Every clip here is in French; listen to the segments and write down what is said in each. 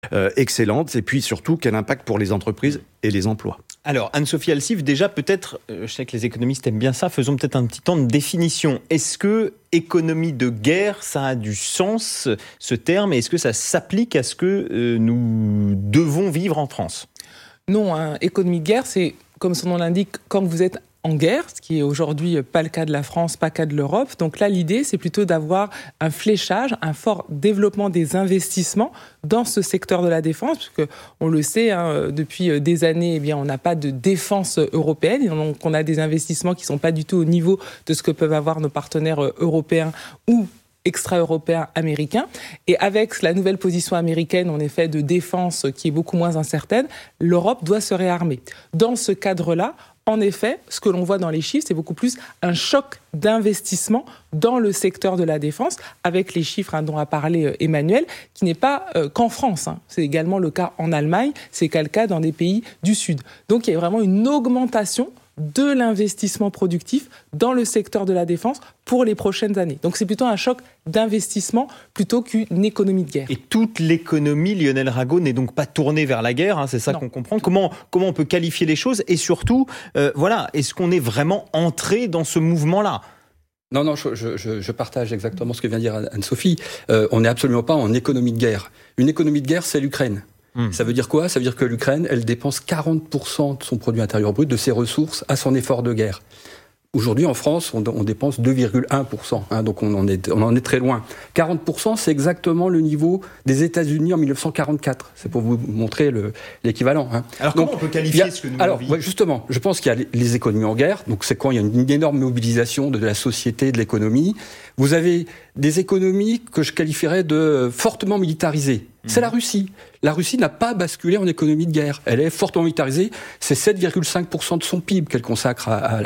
excellente, et puis surtout quel impact pour les entreprises et les emplois. Alors, Anne-Sophie Alsif, déjà peut-être, je sais que les économistes aiment bien ça, faisons peut-être un petit temps de définition. Est-ce que économie de guerre, ça a du sens, ce terme, et est-ce que ça s'applique à ce que nous devons vivre en France ? Non, économie de guerre, c'est, comme son nom l'indique, quand vous êtes en guerre, ce qui est aujourd'hui pas le cas de la France, pas le cas de l'Europe. Donc là, l'idée, c'est plutôt d'avoir un fléchage, un fort développement des investissements dans ce secteur de la défense, puisque on le sait, depuis des années, on n'a pas de défense européenne, donc on a des investissements qui ne sont pas du tout au niveau de ce que peuvent avoir nos partenaires européens ou extra-européen américain. Et avec la nouvelle position américaine, en effet, de défense qui est beaucoup moins incertaine, l'Europe doit se réarmer. Dans ce cadre-là, en effet, ce que l'on voit dans les chiffres, c'est beaucoup plus un choc d'investissement dans le secteur de la défense, avec les chiffres dont a parlé Emmanuel, qui n'est pas qu'en France. C'est également le cas en Allemagne, c'est le cas dans des pays du Sud. Donc il y a vraiment une augmentation de l'investissement productif dans le secteur de la défense pour les prochaines années. Donc c'est plutôt un choc d'investissement plutôt qu'une économie de guerre. Et toute l'économie, Lionel Rago, n'est donc pas tournée vers la guerre, c'est ça qu'on comprend. Comment on peut qualifier les choses ? Et surtout, est-ce qu'on est vraiment entré dans ce mouvement-là ? Non, je partage exactement ce que vient de dire Anne-Sophie. On n'est absolument pas en économie de guerre. Une économie de guerre, c'est l'Ukraine. Ça veut dire quoi ? Ça veut dire que l'Ukraine, elle dépense 40% de son produit intérieur brut, de ses ressources, à son effort de guerre. Aujourd'hui, en France, on dépense 2,1%, donc on en est très loin. 40%, c'est exactement le niveau des États-Unis en 1944. C'est pour vous montrer l'équivalent. Alors comment on peut qualifier ce que nous vivons ? Justement, je pense qu'il y a les économies en guerre, donc c'est quand il y a une énorme mobilisation de la société, de l'économie. Vous avez des économies que je qualifierais de fortement militarisées. C'est la Russie. La Russie n'a pas basculé en économie de guerre. Elle est fortement militarisée. C'est 7,5% de son PIB qu'elle consacre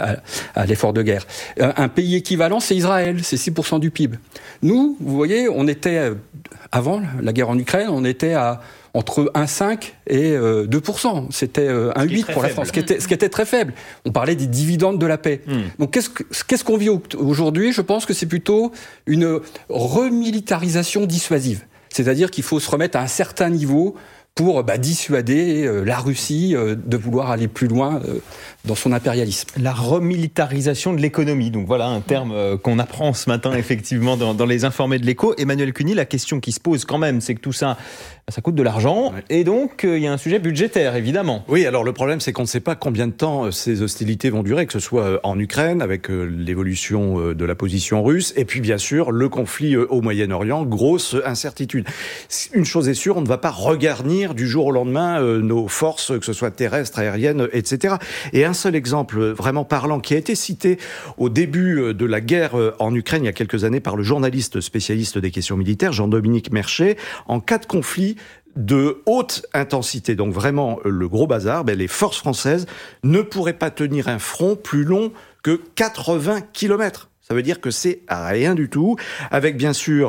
à l'effort de guerre. Un pays équivalent, c'est Israël. C'est 6% du PIB. Nous, vous voyez, on était, avant la guerre en Ukraine, on était à entre 1,5 et 2%. C'était 1,8 pour la France, ce qui était très faible. On parlait des dividendes de la paix. Donc qu'est-ce qu'on vit aujourd'hui ? Je pense que c'est plutôt une remilitarisation dissuasive. C'est-à-dire qu'il faut se remettre à un certain niveau pour dissuader la Russie de vouloir aller plus loin dans son impérialisme. La remilitarisation de l'économie, donc voilà un terme qu'on apprend ce matin effectivement dans les informés de l'Écho. Emmanuel Cuny, la question qui se pose quand même, c'est que tout ça, ça coûte de l'argent, et donc il y a un sujet budgétaire, évidemment. Oui, alors le problème, c'est qu'on ne sait pas combien de temps ces hostilités vont durer, que ce soit en Ukraine, avec l'évolution de la position russe, et puis bien sûr, le conflit au Moyen-Orient, grosse incertitude. Une chose est sûre, on ne va pas regarnir du jour au lendemain nos forces, que ce soit terrestres, aériennes, etc. Et un seul exemple vraiment parlant, qui a été cité au début de la guerre en Ukraine, il y a quelques années, par le journaliste spécialiste des questions militaires, Jean-Dominique Merchet, en cas de conflit de haute intensité, donc vraiment le gros bazar, les forces françaises ne pourraient pas tenir un front plus long que 80 km. Ça veut dire que c'est rien du tout, avec bien sûr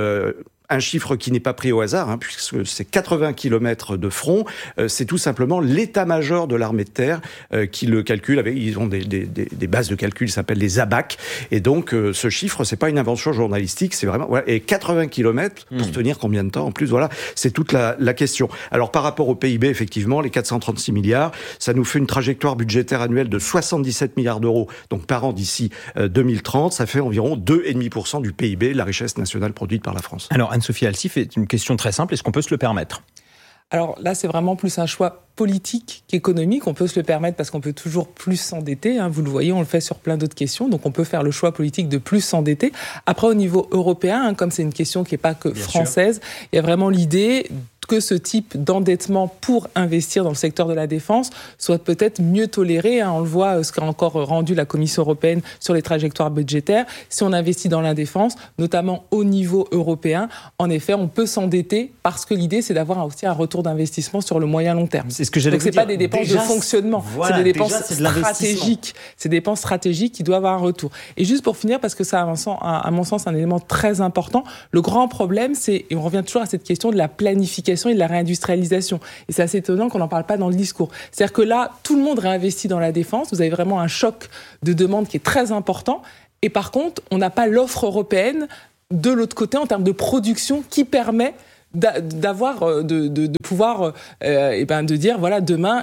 un chiffre qui n'est pas pris au hasard, puisque c'est 80 km de front. C'est tout simplement l'état-major de l'armée de terre qui le calcule. Ils ont des bases de calcul qui s'appellent les ABAC. Et donc, ce chiffre, c'est pas une invention journalistique, c'est vraiment... Voilà. Et 80 km, pour tenir combien de temps ? En plus, voilà, c'est toute la question. Alors, par rapport au PIB, effectivement, les 436 milliards, ça nous fait une trajectoire budgétaire annuelle de 77 milliards d'euros, donc par an d'ici 2030. Ça fait environ 2,5% du PIB, la richesse nationale produite par la France. Alors, Anne-Sophie Alsif, est une question très simple. Est-ce qu'on peut se le permettre ? Alors là, c'est vraiment plus un choix politique qu'économique. On peut se le permettre parce qu'on peut toujours plus s'endetter. Vous le voyez, on le fait sur plein d'autres questions. Donc on peut faire le choix politique de plus s'endetter. Après, au niveau européen, comme c'est une question qui n'est pas que française, il y a vraiment l'idée que ce type d'endettement pour investir dans le secteur de la défense soit peut-être mieux toléré. On le voit, ce qu'a encore rendu la Commission européenne sur les trajectoires budgétaires. Si on investit dans la défense, notamment au niveau européen, en effet, on peut s'endetter parce que l'idée, c'est d'avoir aussi un retour d'investissement sur le moyen long terme. C'est ce que j'allais Donc, c'est pas des dépenses de fonctionnement, c'est des dépenses stratégiques. C'est des dépenses stratégiques qui doivent avoir un retour. Et juste pour finir, parce que ça, à mon sens, un élément très important, le grand problème, c'est, et on revient toujours à cette question de la planification et de la réindustrialisation. Et c'est assez étonnant qu'on n'en parle pas dans le discours. C'est-à-dire que là, tout le monde réinvestit dans la défense. Vous avez vraiment un choc de demande qui est très important. Et par contre, on n'a pas l'offre européenne de l'autre côté en termes de production qui permet d'avoir de pouvoir de dire voilà, demain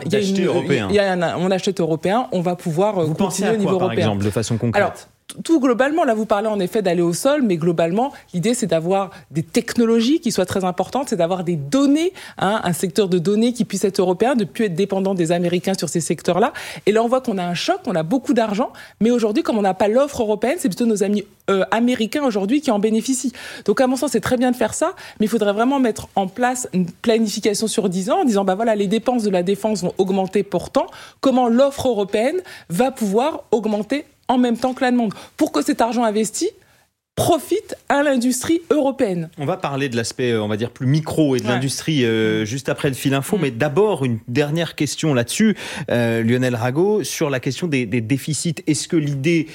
on achète européen, on va pouvoir Vous continuer au niveau européen. Par exemple, de façon concrète. Alors, tout globalement, là vous parlez en effet d'aller au sol, mais globalement l'idée c'est d'avoir des technologies qui soient très importantes, c'est d'avoir des données, un secteur de données qui puisse être européen, de ne plus être dépendant des Américains sur ces secteurs-là. Et là on voit qu'on a un choc, on a beaucoup d'argent, mais aujourd'hui comme on n'a pas l'offre européenne, c'est plutôt nos amis américains aujourd'hui qui en bénéficient. Donc à mon sens c'est très bien de faire ça, mais il faudrait vraiment mettre en place une planification sur 10 ans en disant voilà, les dépenses de la défense vont augmenter pour tant, comment l'offre européenne va pouvoir augmenter en même temps que la demande, pour que cet argent investi profite à l'industrie européenne. On va parler de l'aspect, on va dire, plus micro et de l'industrie juste après le fil info, mais d'abord une dernière question là-dessus, Lionel Rago, sur la question des déficits. Est-ce que l'idée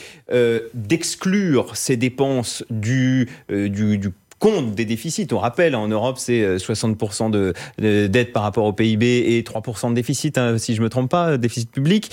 d'exclure ces dépenses du compte des déficits, on rappelle, en Europe, c'est 60% de dette par rapport au PIB et 3% de déficit, si je ne me trompe pas, déficit public.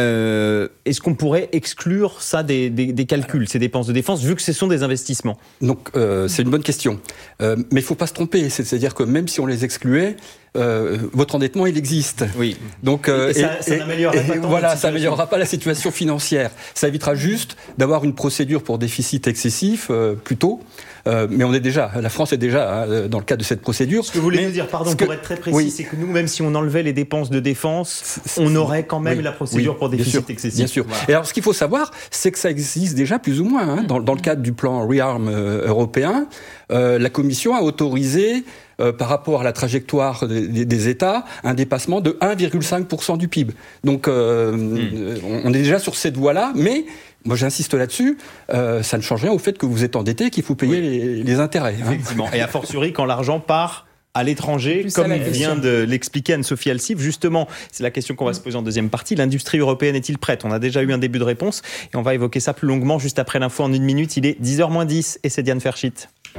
Est-ce qu'on pourrait exclure ça des calculs, ces dépenses de défense, vu que ce sont des investissements ? Donc, c'est une bonne question. Mais il ne faut pas se tromper. C'est-à-dire que même si on les excluait, votre endettement, il existe. Oui. Donc, ça n'améliorera pas la situation financière. Ça évitera juste d'avoir une procédure pour déficit excessif plus tôt. Mais la France est déjà dans le cadre de cette procédure. Ce que vous voulez nous dire, pour être très précis, c'est que nous, même si on enlevait les dépenses de défense, on aurait quand même la procédure pour déficit excessif. Bien sûr. Voilà. Et alors, ce qu'il faut savoir, c'est que ça existe déjà plus ou moins. Dans le cadre du plan ReArm européen, la Commission a autorisé, par rapport à la trajectoire des États, un dépassement de 1,5% du PIB. Donc, on est déjà sur cette voie-là, mais moi, j'insiste là-dessus, ça ne change rien au fait que vous êtes endetté et qu'il faut payer les intérêts. Effectivement. Et a fortiori, quand l'argent part à l'étranger, comme vient de l'expliquer Anne-Sophie Alsif. Justement, c'est la question qu'on va se poser en deuxième partie. L'industrie européenne est-il prête ? On a déjà eu un début de réponse et on va évoquer ça plus longuement juste après l'info en 1 minute. Il est 10h-10 et c'est Diane Ferschit.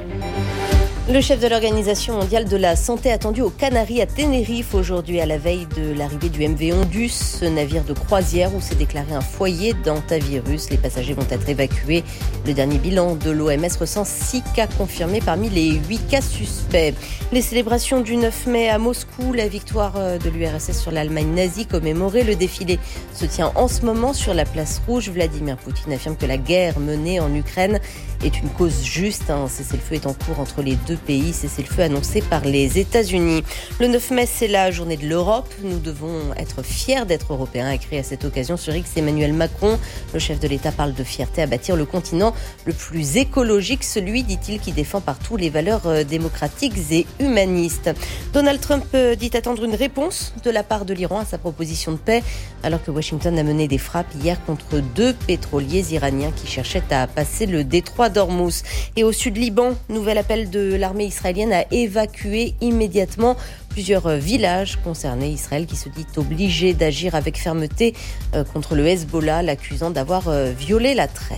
Le chef de l'Organisation mondiale de la santé attendu aux Canaries à Tenerife aujourd'hui à la veille de l'arrivée du MV Ondus, ce navire de croisière où s'est déclaré un foyer d'hantavirus. Les passagers vont être évacués. Le dernier bilan de l'OMS recense 6 cas confirmés parmi les 8 cas suspects. Les célébrations du 9 mai à Moscou, la victoire de l'URSS sur l'Allemagne nazie commémorée. Le défilé se tient en ce moment sur la place Rouge. Vladimir Poutine affirme que la guerre menée en Ukraine est une cause juste. Un cessez-le-feu est en cours entre les deux pays, cessez-le-feu annoncé par les États-Unis. Le 9 mai, c'est la journée de l'Europe. Nous devons être fiers d'être européens, a écrit à cette occasion sur X Emmanuel Macron. Le chef de l'État parle de fierté à bâtir le continent le plus écologique, celui, dit-il, qui défend partout les valeurs démocratiques et humanistes. Donald Trump dit attendre une réponse de la part de l'Iran à sa proposition de paix, alors que Washington a mené des frappes hier contre 2 pétroliers iraniens qui cherchaient à passer le détroit d'Ormuz. Et au sud Liban, nouvel appel de l'armée israélienne à évacuer immédiatement plusieurs villages concernés. Israël qui se dit obligé d'agir avec fermeté contre le Hezbollah, l'accusant d'avoir violé la trêve.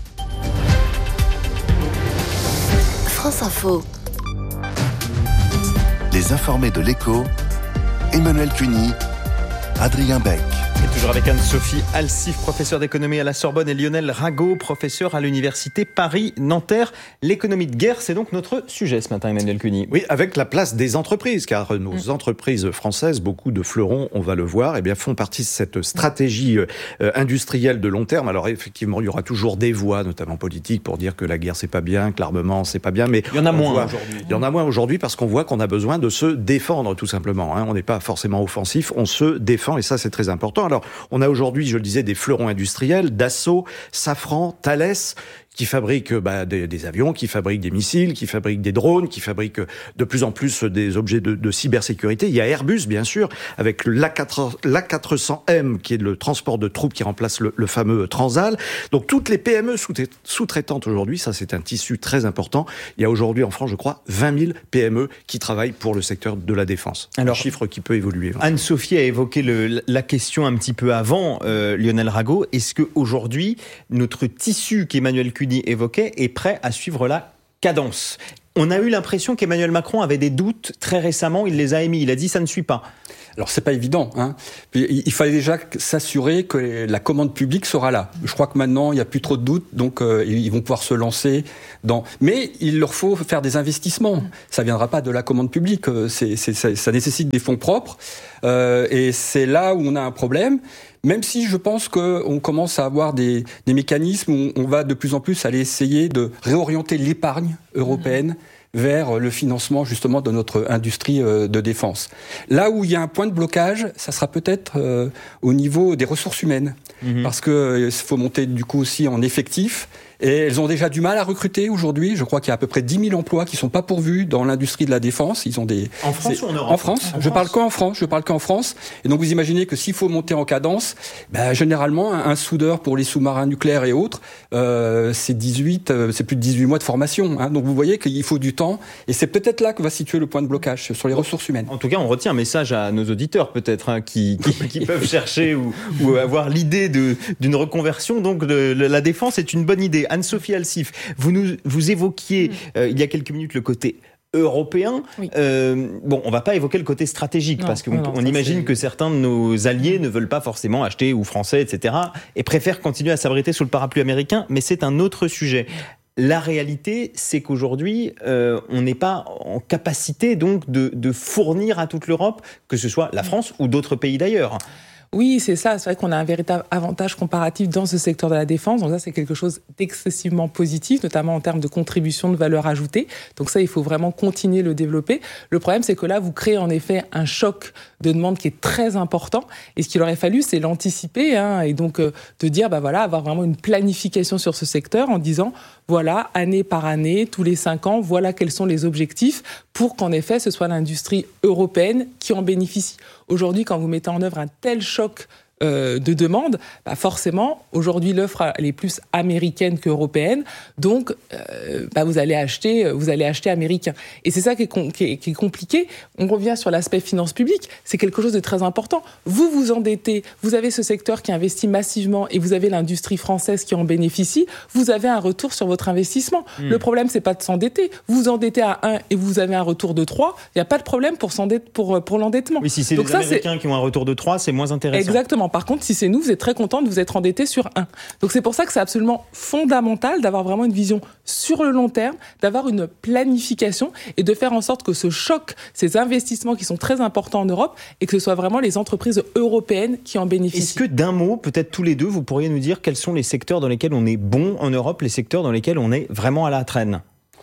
France Info. Les informés de l'Écho, Emmanuel Cuny, Adrien Beck. Et toujours avec Anne-Sophie Alsif, professeure d'économie à la Sorbonne, et Lionel Rago, professeur à l'université Paris-Nanterre. L'économie de guerre, c'est donc notre sujet ce matin, Emmanuel Cuny. Oui, avec la place des entreprises, car nos entreprises françaises, beaucoup de fleurons, on va le voir, font partie de cette stratégie industrielle de long terme. Alors effectivement, il y aura toujours des voix, notamment politiques, pour dire que la guerre c'est pas bien, que l'armement c'est pas bien, mais il y en a moins aujourd'hui. Il y en a moins aujourd'hui parce qu'on voit qu'on a besoin de se défendre, tout simplement. On n'est pas forcément offensif, on se défend, et ça c'est très important. Alors, on a aujourd'hui, je le disais, des fleurons industriels, Dassault, Safran, Thales, qui fabriquent des avions, qui fabriquent des missiles, qui fabriquent des drones, qui fabriquent de plus en plus des objets de cybersécurité. Il y a Airbus, bien sûr, avec l'A400M, qui est le transport de troupes qui remplace le fameux Transal. Donc toutes les PME sous-traitantes aujourd'hui, ça c'est un tissu très important. Il y a aujourd'hui en France, je crois, 20 000 PME qui travaillent pour le secteur de la défense. Alors, un chiffre qui peut évoluer. Anne-Sophie a évoqué la question un petit peu avant, Lionel Rago. Est-ce qu'aujourd'hui, notre tissu qu'Emmanuel Cuny évoquait est prêt à suivre la cadence ? On a eu l'impression qu'Emmanuel Macron avait des doutes très récemment, il les a émis, il a dit ça ne suit pas. Alors c'est pas évident, hein. Il fallait déjà s'assurer que la commande publique sera là. Je crois que maintenant il n'y a plus trop de doutes, donc ils vont pouvoir se lancer dans. Mais il leur faut faire des investissements. Ça viendra pas de la commande publique. Ça nécessite des fonds propres, et c'est là où on a un problème. Même si je pense qu'on commence à avoir des mécanismes où on va de plus en plus aller essayer de réorienter l'épargne européenne vers le financement justement de notre industrie de défense. Là où il y a un point de blocage, ça sera peut-être au niveau des ressources humaines, parce que il faut monter du coup aussi en effectif. Et elles ont déjà du mal à recruter aujourd'hui. Je crois qu'il y a à peu près 10 000 emplois qui sont pas pourvus dans l'industrie de la défense. Ils ont des... En France ou en Europe ? En France. Je parle qu'en France. Et donc vous imaginez que s'il faut monter en cadence, généralement un soudeur pour les sous-marins nucléaires et autres, c'est plus de 18 mois de formation. Hein. Donc vous voyez qu'il faut du temps. Et c'est peut-être là que va situer le point de blocage sur les ressources humaines. En tout cas, on retient un message à nos auditeurs peut-être qui peuvent chercher ou avoir l'idée d'une reconversion. Donc la défense est une bonne idée. Anne-Sophie Alsif, vous évoquiez il y a quelques minutes le côté européen. Oui. On va pas évoquer le côté stratégique parce qu'on imagine que certains de nos alliés ne veulent pas forcément acheter ou français, etc. et préfèrent continuer à s'abriter sous le parapluie américain, mais c'est un autre sujet. La réalité, c'est qu'aujourd'hui, on n'est pas en capacité donc de fournir à toute l'Europe, que ce soit la France ou d'autres pays d'ailleurs. Oui, c'est ça. C'est vrai qu'on a un véritable avantage comparatif dans ce secteur de la défense. Donc ça, c'est quelque chose d'excessivement positif, notamment en termes de contribution de valeur ajoutée. Donc ça, il faut vraiment continuer de le développer. Le problème, c'est que là, vous créez en effet un choc de demande qui est très important. Et ce qu'il aurait fallu, c'est l'anticiper, et donc de dire, avoir vraiment une planification sur ce secteur en disant, voilà, année par année, tous les 5 ans, voilà quels sont les objectifs pour qu'en effet, ce soit l'industrie européenne qui en bénéficie. Aujourd'hui, quand vous mettez en œuvre un tel choc de demande, forcément, aujourd'hui, l'offre elle est plus américaine qu'européenne, donc vous allez acheter américain. Et c'est ça qui est compliqué. On revient sur l'aspect finances publiques, c'est quelque chose de très important. Vous vous endettez, vous avez ce secteur qui investit massivement et vous avez l'industrie française qui en bénéficie, vous avez un retour sur votre investissement. Le problème, c'est pas de s'endetter. Vous vous endettez à 1 et vous avez un retour de 3, il n'y a pas de problème pour l'endettement. Oui, si c'est donc les Américains qui ont un retour de 3, c'est moins intéressant. Exactement. Par contre, si c'est nous, vous êtes très content de vous être endetté sur 1. Donc c'est pour ça que c'est absolument fondamental d'avoir vraiment une vision sur le long terme, d'avoir une planification et de faire en sorte que ce choc, ces investissements qui sont très importants en Europe, et que ce soit vraiment les entreprises européennes qui en bénéficient. Est-ce que d'un mot, peut-être tous les deux, vous pourriez nous dire quels sont les secteurs dans lesquels on est bon en Europe, les secteurs dans lesquels on est vraiment à la traîne ?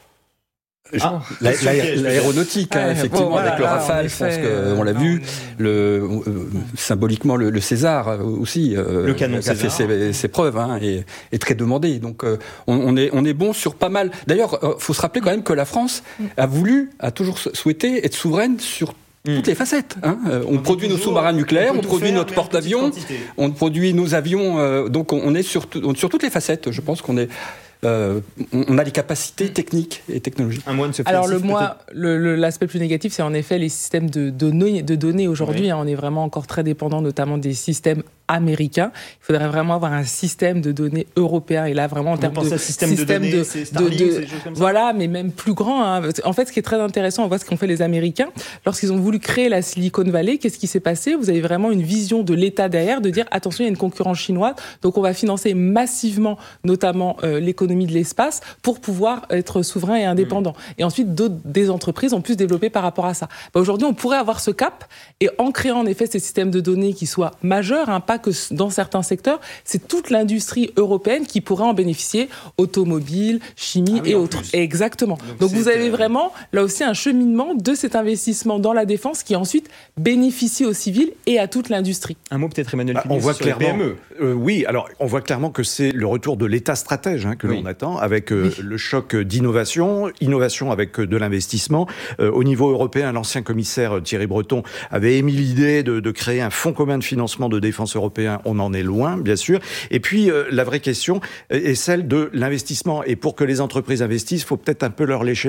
L'aéronautique, effectivement, avec le Rafale, je pense qu'on l'a vu, symboliquement le César aussi, le canon qui a fait ses preuves, est très demandé. Donc on est bon sur pas mal. D'ailleurs, faut se rappeler quand même que la France a toujours souhaité être souveraine sur toutes les facettes. On produit nos sous-marins nucléaires, on produit notre porte-avions, on produit nos avions. Donc on est sur toutes les facettes. Je pense qu'on est... on a les capacités techniques et technologiques. Alors l'aspect plus négatif, c'est en effet les systèmes de données aujourd'hui. Oui. On est vraiment encore très dépendant, notamment des systèmes américains. Il faudrait vraiment avoir un système de données européen. Et là, vraiment en termes de système de données, c'est Starlink, ces choses comme ça. Voilà, mais même plus grand. En fait, ce qui est très intéressant, on voit ce qu'ont fait les Américains lorsqu'ils ont voulu créer la Silicon Valley. Qu'est-ce qui s'est passé ? Vous avez vraiment une vision de l'État derrière, de dire attention, il y a une concurrence chinoise, donc on va financer massivement, notamment l'économie de l'espace, pour pouvoir être souverain et indépendant. Et ensuite, des entreprises ont pu se développer par rapport à ça. Aujourd'hui, on pourrait avoir ce cap, et en créant en effet ces systèmes de données qui soient majeurs, pas que dans certains secteurs, c'est toute l'industrie européenne qui pourrait en bénéficier, automobile, chimie et autres. Exactement. Donc vous avez vraiment, là aussi, un cheminement de cet investissement dans la défense qui ensuite bénéficie aux civils et à toute l'industrie. Un mot peut-être, Emmanuel Cuny, on voit sur clairement, les PME. Oui, alors on voit clairement que c'est le retour de l'État stratège que l'on attend, avec le choc d'innovation, avec de l'investissement. Au niveau européen, l'ancien commissaire Thierry Breton avait émis l'idée de créer un fonds commun de financement de défense européenne européens, on en est loin, bien sûr. Et puis, la vraie question est celle de l'investissement. Et pour que les entreprises investissent, il faut peut-être un peu leur lâcher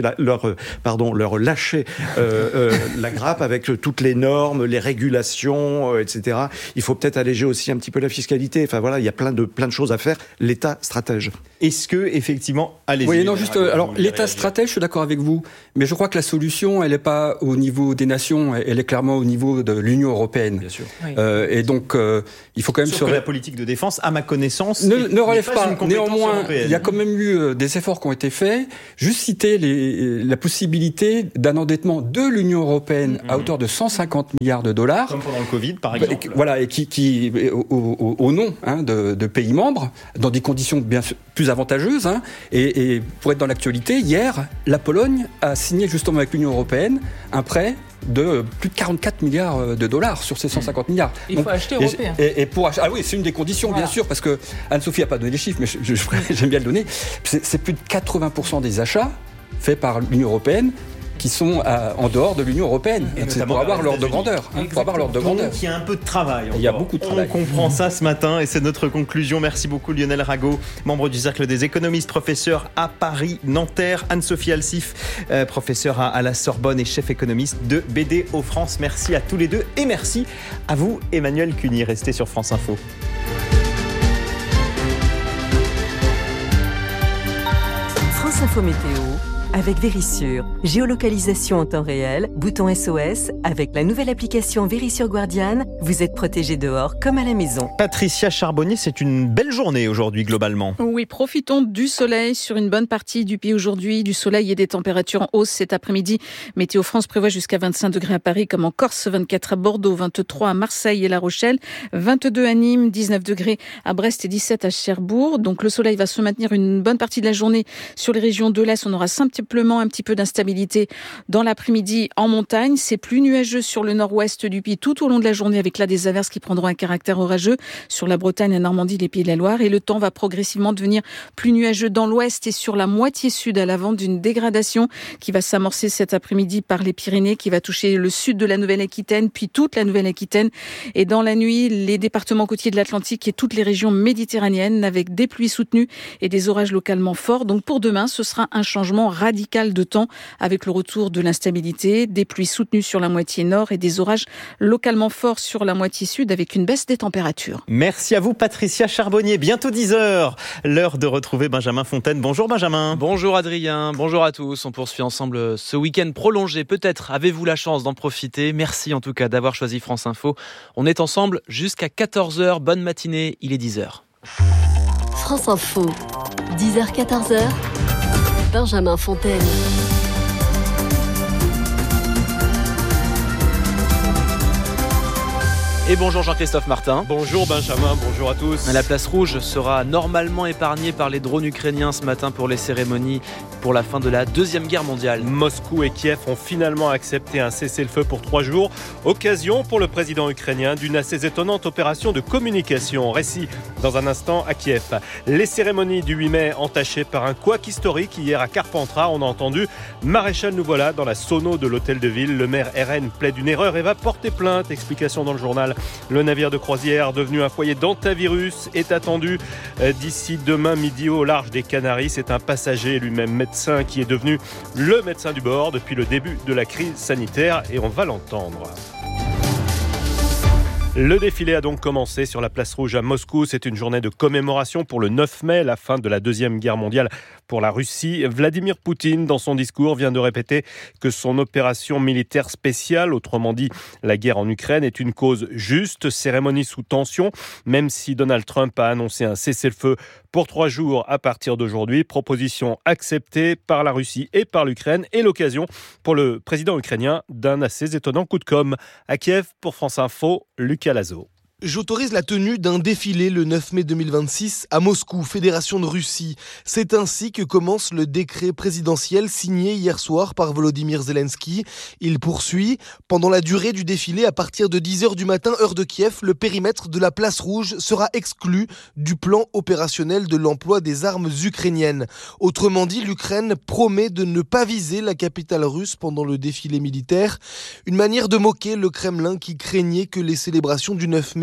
la grappe avec toutes les normes, les régulations, etc. Il faut peut-être alléger aussi un petit peu la fiscalité. Enfin voilà, il y a plein de choses à faire. L'État stratège. Est-ce que effectivement, allez-y. Oui, non, juste. Alors, l'État stratège, je suis d'accord avec vous, mais je crois que la solution, elle n'est pas au niveau des nations, elle est clairement au niveau de l'Union européenne. Bien sûr. Oui. Et donc, il faut quand même Sauf que la politique de défense, à ma connaissance, ne relève pas. Néanmoins, européenne. il y a quand même eu des efforts qui ont été faits. Juste citer la possibilité d'un endettement de l'Union européenne à hauteur de 150 milliards de dollars. Comme pendant le Covid, par exemple. Voilà, et qui au nom de pays membres, dans des conditions bien plus avantageuses. Et pour être dans l'actualité, hier, la Pologne a signé justement avec l'Union européenne un prêt de plus de 44 milliards de dollars sur ces 150 milliards. Il faut acheter européen. Et pour acheter, oui, c'est une des conditions, bien sûr, parce que Anne-Sophie n'a pas donné les chiffres, mais j'aime bien le donner. C'est plus de 80% des achats faits par l'Union européenne qui sont en dehors de l'Union européenne. Et c'est pour avoir l'ordre de grandeur. Pour avoir l'ordre de grandeur. Donc il y a un peu de travail. Il y a beaucoup de travail. On comprend ça ce matin et c'est notre conclusion. Merci beaucoup Lionel Rago, membre du Cercle des économistes, professeur à Paris, Nanterre. Anne-Sophie Alsif, professeure à la Sorbonne et chef économiste de BDO France. Merci à tous les deux et merci à vous Emmanuel Cuny. Restez sur France Info. France Info Météo avec Vérissure. Géolocalisation en temps réel, bouton SOS. Avec la nouvelle application Vérissure Guardian, vous êtes protégé dehors comme à la maison. Patricia Charbonnier, c'est une belle journée aujourd'hui globalement. Oui, profitons du soleil sur une bonne partie du pays aujourd'hui. Du soleil et des températures en hausse cet après-midi. Météo France prévoit jusqu'à 25 degrés à Paris comme en Corse, 24 à Bordeaux, 23 à Marseille et La Rochelle, 22 à Nîmes, 19 degrés à Brest et 17 à Cherbourg. Donc le soleil va se maintenir une bonne partie de la journée sur les régions de l'Est. On aura simplement un petit peu d'instabilité dans l'après-midi en montagne. C'est plus nuageux sur le nord-ouest du pays tout au long de la journée avec là des averses qui prendront un caractère orageux sur la Bretagne, la Normandie, les Pays de la Loire. Et le temps va progressivement devenir plus nuageux dans l'ouest et sur la moitié sud à l'avant d'une dégradation qui va s'amorcer cet après-midi par les Pyrénées, qui va toucher le sud de la Nouvelle-Aquitaine, puis toute la Nouvelle-Aquitaine. Et dans la nuit, les départements côtiers de l'Atlantique et toutes les régions méditerranéennes avec des pluies soutenues et des orages localement forts. Donc pour demain, ce sera un changement radical de temps avec le retour de l'instabilité, des pluies soutenues sur la moitié nord et des orages localement forts sur la moitié sud avec une baisse des températures. Merci à vous Patricia Charbonnier. Bientôt 10h, l'heure de retrouver Benjamin Fontaine. Bonjour Benjamin. Bonjour Adrien, bonjour à tous. On poursuit ensemble ce week-end prolongé. Peut-être avez-vous la chance d'en profiter. Merci en tout cas d'avoir choisi France Info. On est ensemble jusqu'à 14h. Bonne matinée, il est 10h. France Info, 10h-14h. Benjamin Fontaine. Et bonjour Jean-Christophe Martin. Bonjour Benjamin, bonjour à tous. La place rouge sera normalement épargnée par les drones ukrainiens ce matin pour les cérémonies pour la fin de la Deuxième Guerre mondiale. Moscou et Kiev ont finalement accepté un cessez-le-feu pour 3 jours. Occasion pour le président ukrainien d'une assez étonnante opération de communication. Récit dans un instant à Kiev. Les cérémonies du 8 mai entachées par un couac historique hier à Carpentras. On a entendu Maréchal nous voilà dans la sono de l'hôtel de ville. Le maire RN plaide une erreur et va porter plainte. Explication dans le journal. Le navire de croisière devenu un foyer d'antivirus est attendu d'ici demain midi au large des Canaries. C'est un passager, lui-même médecin, qui est devenu le médecin du bord depuis le début de la crise sanitaire et on va l'entendre. Le défilé a donc commencé sur la place rouge à Moscou. C'est une journée de commémoration pour le 9 mai, la fin de la Deuxième Guerre mondiale pour la Russie. Vladimir Poutine, dans son discours, vient de répéter que son opération militaire spéciale, autrement dit la guerre en Ukraine, est une cause juste, cérémonie sous tension, même si Donald Trump a annoncé un cessez-le-feu pour 3 jours à partir d'aujourd'hui. Proposition acceptée par la Russie et par l'Ukraine et l'occasion pour le président ukrainien d'un assez étonnant coup de com'. À Kiev, pour France Info, Lucas Lazo. J'autorise la tenue d'un défilé le 9 mai 2026 à Moscou, Fédération de Russie. C'est ainsi que commence le décret présidentiel signé hier soir par Volodymyr Zelensky. Il poursuit. Pendant la durée du défilé, à partir de 10h du matin, heure de Kiev, le périmètre de la place rouge sera exclu du plan opérationnel de l'emploi des armes ukrainiennes. Autrement dit, l'Ukraine promet de ne pas viser la capitale russe pendant le défilé militaire. Une manière de moquer le Kremlin qui craignait que les célébrations du 9 mai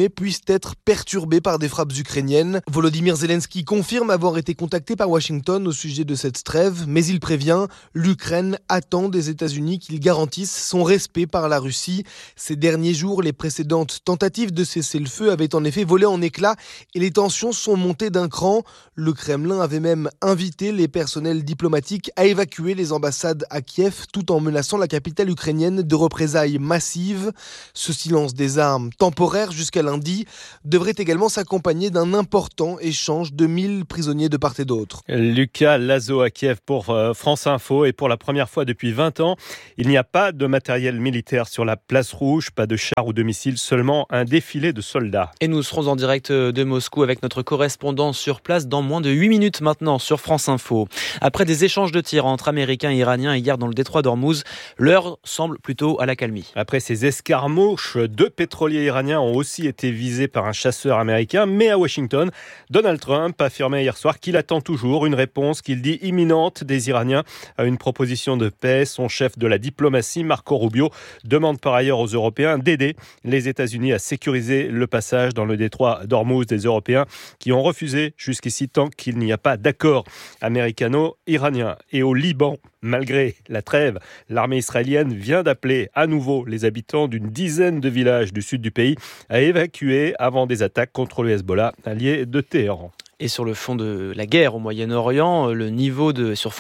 puissent être perturbés par des frappes ukrainiennes. Volodymyr Zelensky confirme avoir été contacté par Washington au sujet de cette trêve, mais il prévient, l'Ukraine attend des États-Unis qu'ils garantissent son respect par la Russie. Ces derniers jours, les précédentes tentatives de cesser le feu avaient en effet volé en éclats et les tensions sont montées d'un cran. Le Kremlin avait même invité les personnels diplomatiques à évacuer les ambassades à Kiev tout en menaçant la capitale ukrainienne de représailles massives. Ce silence des armes, temporaire jusqu'à lundi, devrait également s'accompagner d'un important échange de 1000 prisonniers de part et d'autre. Lucas Lazo à Kiev pour France Info, et pour la première fois depuis 20 ans, il n'y a pas de matériel militaire sur la place rouge, pas de chars ou de missiles, seulement un défilé de soldats. Et nous serons en direct de Moscou avec notre correspondant sur place dans moins de 8 minutes maintenant sur France Info. Après des échanges de tirs entre Américains et Iraniens hier dans le détroit d'Ormuz, l'heure semble plutôt à l'accalmie. Après ces escarmouches, 2 pétroliers iraniens ont aussi été visés par un chasseur américain, mais à Washington, Donald Trump affirmait hier soir qu'il attend toujours une réponse qu'il dit imminente des Iraniens à une proposition de paix. Son chef de la diplomatie, Marco Rubio, demande par ailleurs aux Européens d'aider les États-Unis à sécuriser le passage dans le détroit d'Ormuz des Européens qui ont refusé jusqu'ici tant qu'il n'y a pas d'accord américano-iranien. Et au Liban, malgré la trêve, l'armée israélienne vient d'appeler à nouveau les habitants d'une dizaine de villages du sud du pays à évacuer avant des attaques contre le Hezbollah, allié de Téhéran. Et sur le fond de la guerre au Moyen-Orient, le niveau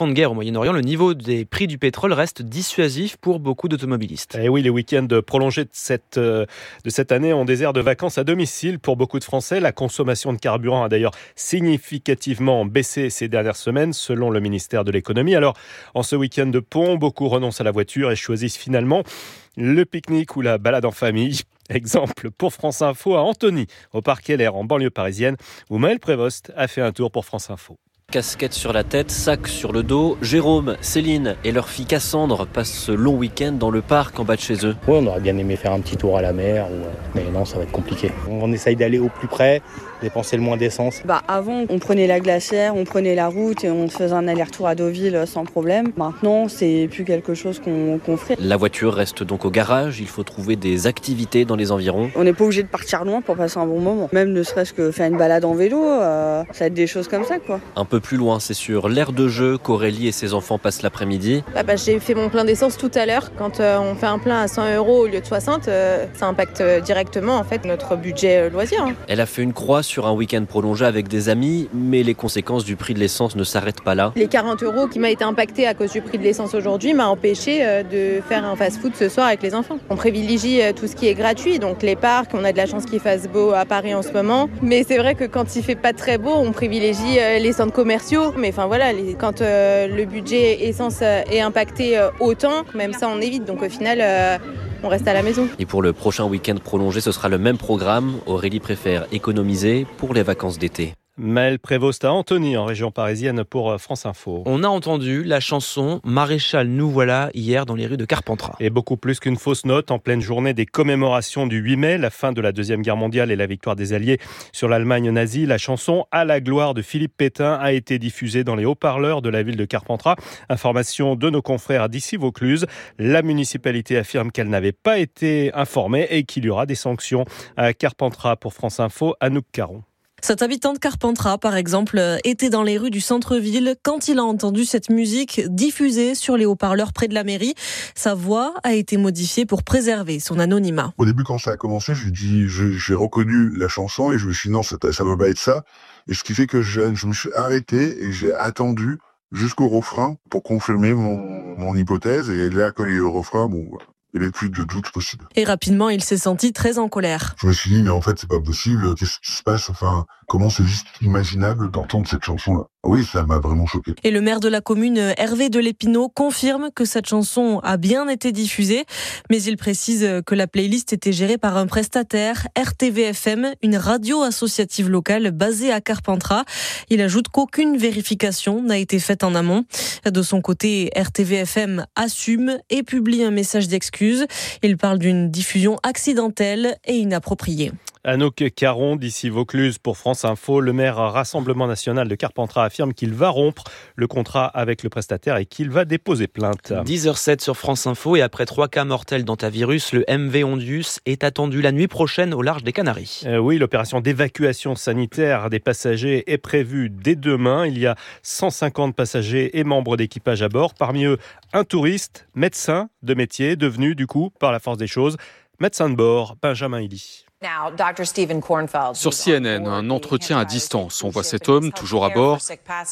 des prix du pétrole reste dissuasif pour beaucoup d'automobilistes. Et oui, les week-ends prolongés de cette année ont des airs de vacances à domicile pour beaucoup de Français. La consommation de carburant a d'ailleurs significativement baissé ces dernières semaines, selon le ministère de l'économie. Alors, en ce week-end de pont, beaucoup renoncent à la voiture et choisissent finalement le pique-nique ou la balade en famille. Exemple pour France Info à Antony, au parc Keller en banlieue parisienne, où Maël Prévost a fait un tour pour France Info. Casquette sur la tête, sac sur le dos, Jérôme, Céline et leur fille Cassandre passent ce long week-end dans le parc en bas de chez eux. Oui, on aurait bien aimé faire un petit tour à la mer, mais non, ça va être compliqué. On essaye d'aller au plus près, dépenser le moins d'essence. Avant, on prenait la glacière, on prenait la route et on faisait un aller-retour à Deauville sans problème. Maintenant, c'est plus quelque chose qu'on fait. La voiture reste donc au garage, il faut trouver des activités dans les environs. On n'est pas obligé de partir loin pour passer un bon moment. Même ne serait-ce que faire une balade en vélo, ça va être des choses comme ça, quoi. Un peu plus loin, c'est sur l'aire de jeu qu'Aurélie et ses enfants passent l'après-midi. J'ai fait mon plein d'essence tout à l'heure. Quand on fait un plein à 100 € au lieu de 60, ça impacte directement en fait notre budget loisir. Elle a fait une croix sur un week-end prolongé avec des amis, mais les conséquences du prix de l'essence ne s'arrêtent pas là. Les 40 € qui m'a été impacté à cause du prix de l'essence aujourd'hui m'a empêché de faire un fast-food ce soir avec les enfants. On privilégie tout ce qui est gratuit, donc les parcs, on a de la chance qu'il fasse beau à Paris en ce moment. Mais c'est vrai que quand il fait pas très beau, on privilégie les centres commerciaux. Mais enfin voilà, quand le budget essence est impacté autant, même ça on évite. Donc au final, on reste à la maison. Et pour le prochain week-end prolongé, ce sera le même programme. Aurélie préfère économiser pour les vacances d'été. Maël Prévost à Antony, en région parisienne, pour France Info. On a entendu la chanson « Maréchal, nous voilà » hier dans les rues de Carpentras. Et beaucoup plus qu'une fausse note, en pleine journée des commémorations du 8 mai, la fin de la Deuxième Guerre mondiale et la victoire des Alliés sur l'Allemagne nazie, la chanson « À la gloire » de Philippe Pétain a été diffusée dans les haut-parleurs de la ville de Carpentras. Information de nos confrères d'ici Vaucluse. La municipalité affirme qu'elle n'avait pas été informée et qu'il y aura des sanctions. À Carpentras, pour France Info, Anouk Caron. Cet habitant de Carpentras, par exemple, était dans les rues du centre-ville quand il a entendu cette musique diffusée sur les haut-parleurs près de la mairie. Sa voix a été modifiée pour préserver son anonymat. Au début, quand ça a commencé, j'ai reconnu la chanson et je me suis dit non, ça ne va pas être ça. Et ce qui fait que je me suis arrêté et j'ai attendu jusqu'au refrain pour confirmer mon hypothèse. Et là, quand il y a eu le refrain, il n'y avait plus de doute possible. Et rapidement, il s'est senti très en colère. Je me suis dit, mais en fait, c'est pas possible. Qu'est-ce qui se passe? Enfin, comment c'est juste imaginable d'entendre cette chanson-là? Oui, ça m'a vraiment choqué. Et le maire de la commune, Hervé Delépinaud, confirme que cette chanson a bien été diffusée, mais il précise que la playlist était gérée par un prestataire, RTV-FM, une radio associative locale basée à Carpentras. Il ajoute qu'aucune vérification n'a été faite en amont. De son côté, RTV-FM assume et publie un message d'excuse. Il parle d'une diffusion accidentelle et inappropriée. Anouk Caron, d'ici Vaucluse pour France Info. Le maire Rassemblement National de Carpentras affirme qu'il va rompre le contrat avec le prestataire et qu'il va déposer plainte. 10h07 sur France Info et après 3 cas mortels d'hantavirus, le MV Ondius est attendu la nuit prochaine au large des Canaries. Oui, l'opération d'évacuation sanitaire des passagers est prévue dès demain. Il y a 150 passagers et membres d'équipage à bord. Parmi eux, un touriste, médecin de métier, devenu du coup, par la force des choses, médecin de bord, Benjamin Illy. Sur CNN, un entretien à distance. On voit cet homme, toujours à bord.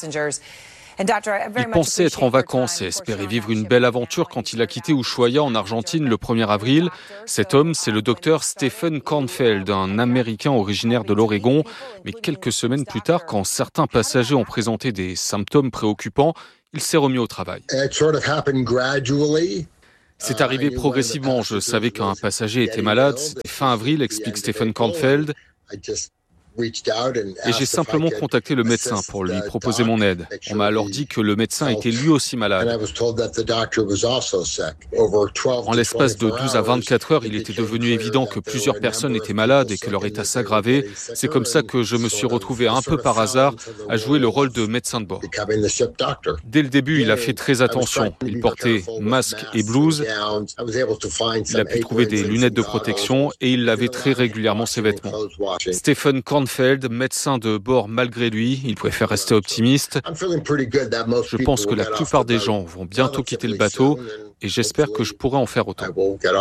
Il pensait être en vacances et espérait vivre une belle aventure quand il a quitté Ushuaia en Argentine le 1er avril. Cet homme, c'est le docteur Stephen Kornfeld, un Américain originaire de l'Oregon. Mais quelques semaines plus tard, quand certains passagers ont présenté des symptômes préoccupants, il s'est remis au travail. C'est arrivé progressivement. Je savais qu'un passager était malade. C'était fin avril, explique Stephen Kornfeld. Et j'ai simplement contacté le médecin pour lui proposer mon aide. On m'a alors dit que le médecin était lui aussi malade. En l'espace de 12 à 24 heures, il était devenu évident que plusieurs personnes étaient malades et que leur état s'aggravait. C'est comme ça que je me suis retrouvé un peu par hasard à jouer le rôle de médecin de bord. Dès le début, il a fait très attention. Il portait masque et blouse. Il a pu trouver des lunettes de protection et il lavait très régulièrement ses vêtements. Stephen Kornfeld, médecin de bord malgré lui, il préfère rester optimiste. Je pense que la plupart des gens vont bientôt quitter le bateau et j'espère que je pourrai en faire autant.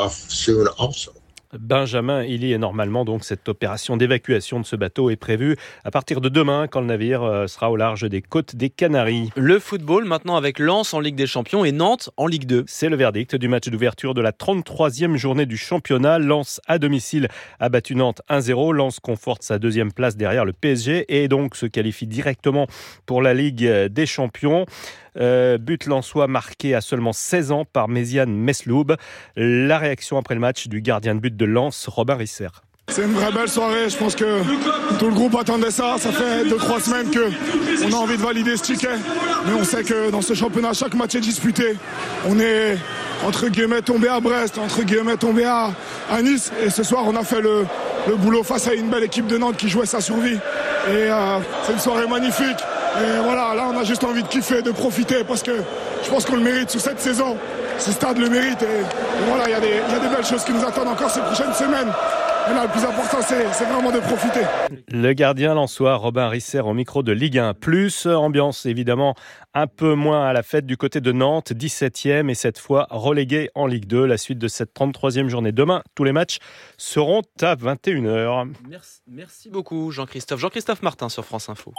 Benjamin Illy, et normalement donc cette opération d'évacuation de ce bateau est prévue à partir de demain quand le navire sera au large des côtes des Canaries. Le football maintenant avec Lens en Ligue des Champions et Nantes en Ligue 2. C'est le verdict du match d'ouverture de la 33e journée du championnat. Lens à domicile a battu Nantes 1-0. Lens conforte sa deuxième place derrière le PSG et donc se qualifie directement pour la Ligue des Champions. But lensois marqué à seulement 16 ans par Méziane Mesloub. La réaction après le match du gardien de but de Lens, Robin Risser. C'est une vraie belle soirée, je pense que tout le groupe attendait ça. Ça fait 2-3 semaines qu'on a envie de valider ce ticket. Mais on sait que dans ce championnat, chaque match est disputé. On est entre guillemets tombé à Brest, entre guillemets tombé à Nice. Et ce soir, on a fait le boulot face à une belle équipe de Nantes qui jouait sa survie. Et c'est une soirée magnifique. Et voilà, là on a juste envie de kiffer, de profiter parce que je pense qu'on le mérite sur cette saison. Ce stade le mérite et voilà, il y a des belles choses qui nous attendent encore ces prochaines semaines. Mais là, le plus important, c'est vraiment de profiter. Le gardien lensois Robin Risser au micro de Ligue 1. Plus ambiance évidemment un peu moins à la fête du côté de Nantes, 17e et cette fois relégué en Ligue 2. La suite de cette 33e journée. Demain, tous les matchs seront à 21h. Merci beaucoup Jean-Christophe. Jean-Christophe Martin sur France Info.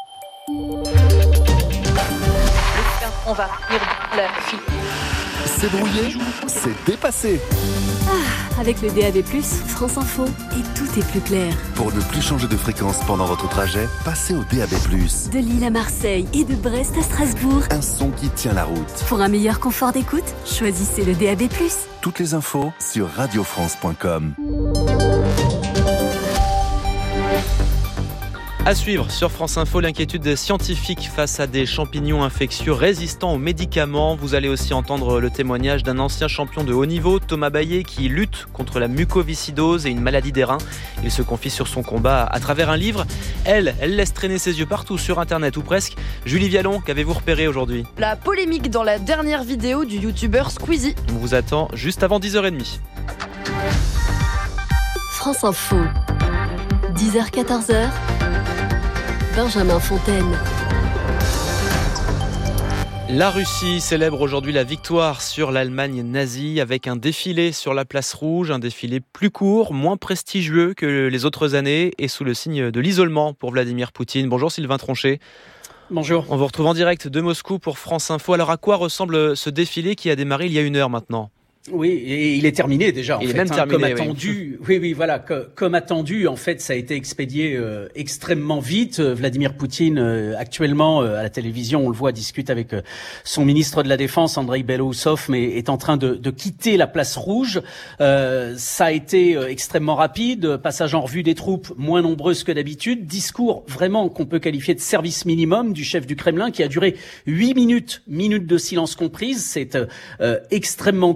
On va venir la fille. C'est brouillé, c'est dépassé. Avec le DAB+, France Info, et tout est plus clair. Pour ne plus changer de fréquence pendant votre trajet, passez au DAB+. De Lille à Marseille et de Brest à Strasbourg. Un son qui tient la route. Pour un meilleur confort d'écoute, choisissez le DAB+. Toutes les infos sur radiofrance.com. À suivre sur France Info, l'inquiétude des scientifiques face à des champignons infectieux résistants aux médicaments. Vous allez aussi entendre le témoignage d'un ancien champion de haut niveau, Thomas Baillet, qui lutte contre la mucoviscidose et une maladie des reins. Il se confie sur son combat à travers un livre. Elle laisse traîner ses yeux partout sur Internet ou presque. Julie Vialon, qu'avez-vous repéré aujourd'hui ? La polémique dans la dernière vidéo du youtubeur Squeezie. On vous attend juste avant 10h30. France Info, 10h-14h. Benjamin Fontaine. La Russie célèbre aujourd'hui la victoire sur l'Allemagne nazie avec un défilé sur la place rouge, un défilé plus court, moins prestigieux que les autres années et sous le signe de l'isolement pour Vladimir Poutine. Bonjour Sylvain Tronchet. Bonjour. On vous retrouve en direct de Moscou pour France Info. Alors à quoi ressemble ce défilé qui a démarré il y a 1 heure maintenant ? Oui, et il est terminé déjà. Il est même terminé, comme attendu. Oui, voilà, comme attendu. En fait, ça a été expédié extrêmement vite. Vladimir Poutine, actuellement à la télévision, on le voit, discute avec son ministre de la Défense, Andrei Belousov, mais est en train de quitter la place rouge. Ça a été extrêmement rapide. Passage en revue des troupes moins nombreuses que d'habitude. Discours vraiment qu'on peut qualifier de service minimum du chef du Kremlin, qui a duré 8 minutes de silence comprise. C'est extrêmement court. Et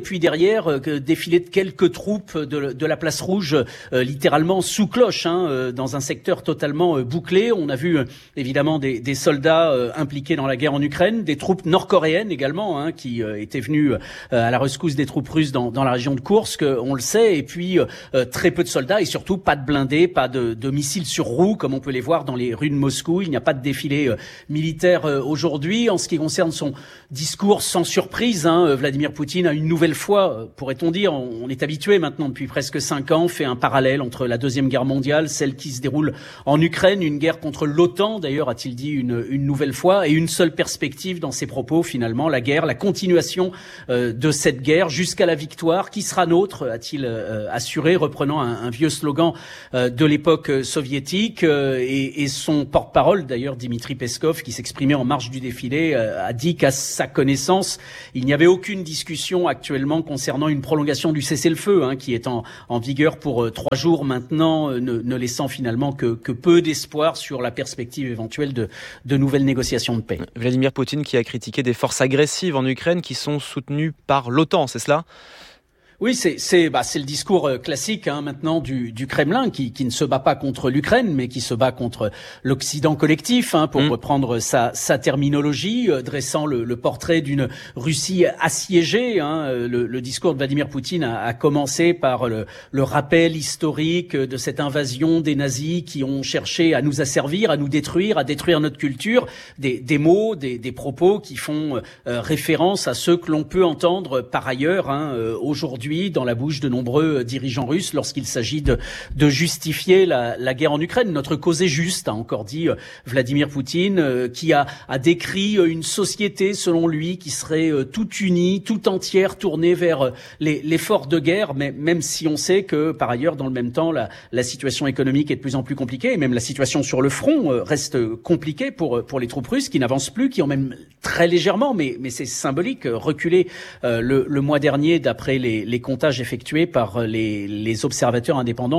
puis derrière défilé de quelques troupes de la place rouge, littéralement sous cloche, dans un secteur totalement bouclé. On a vu évidemment des soldats impliqués dans la guerre en Ukraine, des troupes nord-coréennes également, qui étaient venues à la rescousse des troupes russes dans la région de Koursk, on le sait, et puis très peu de soldats et surtout pas de blindés, pas de missiles sur roues comme on peut les voir dans les rues de Moscou. Il n'y a pas de défilé militaire aujourd'hui. En ce qui concerne son discours, sans surprise, Vladimir Poutine a une nouvelle fois, pourrait-on dire, on est habitué maintenant depuis presque 5 ans, fait un parallèle entre la Deuxième Guerre mondiale, celle qui se déroule en Ukraine, une guerre contre l'OTAN, d'ailleurs a-t-il dit une nouvelle fois, et une seule perspective dans ses propos finalement, la guerre, la continuation de cette guerre jusqu'à la victoire qui sera nôtre, a-t-il assuré, reprenant un vieux slogan de l'époque soviétique, et son porte-parole d'ailleurs, Dmitri Peskov, qui s'exprimait en marge du défilé, a dit qu'à sa connaissance, il n'y avait aucune discussion actuellement concernant une prolongation du cessez-le-feu, qui est en vigueur pour 3 jours maintenant, ne laissant finalement que peu d'espoir sur la perspective éventuelle de nouvelles négociations de paix. Vladimir Poutine qui a critiqué des forces agressives en Ukraine qui sont soutenues par l'OTAN, c'est cela ? Oui, c'est le discours classique maintenant du Kremlin qui ne se bat pas contre l'Ukraine, mais qui se bat contre l'Occident collectif, pour reprendre sa terminologie, dressant le portrait d'une Russie assiégée. Le discours de Vladimir Poutine a commencé par le rappel historique de cette invasion des nazis qui ont cherché à nous asservir, à nous détruire, à détruire notre culture. Des mots, des propos qui font référence à ceux que l'on peut entendre par ailleurs aujourd'hui dans la bouche de nombreux dirigeants russes lorsqu'il s'agit de justifier la guerre en Ukraine. Notre cause est juste, a encore dit Vladimir Poutine, qui a décrit une société, selon lui, qui serait toute unie, toute entière tournée vers l'effort de guerre, mais même si on sait que, par ailleurs, dans le même temps, la situation économique est de plus en plus compliquée, et même la situation sur le front reste compliquée pour les troupes russes, qui n'avancent plus, qui ont même très légèrement, mais c'est symbolique, reculé le mois dernier, d'après les comptages effectués par les observateurs indépendants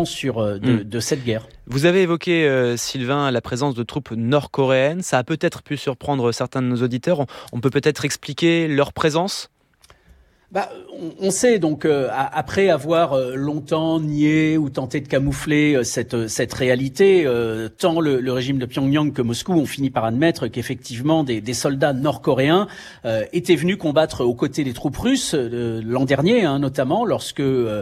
de cette guerre. Vous avez évoqué, Sylvain, la présence de troupes nord-coréennes. Ça a peut-être pu surprendre certains de nos auditeurs. On peut peut-être expliquer leur présence ? On sait donc, après avoir longtemps nié ou tenté de camoufler cette réalité, tant le régime de Pyongyang que Moscou ont fini par admettre qu'effectivement des soldats nord-coréens étaient venus combattre aux côtés des troupes russes l'an dernier, notamment lorsque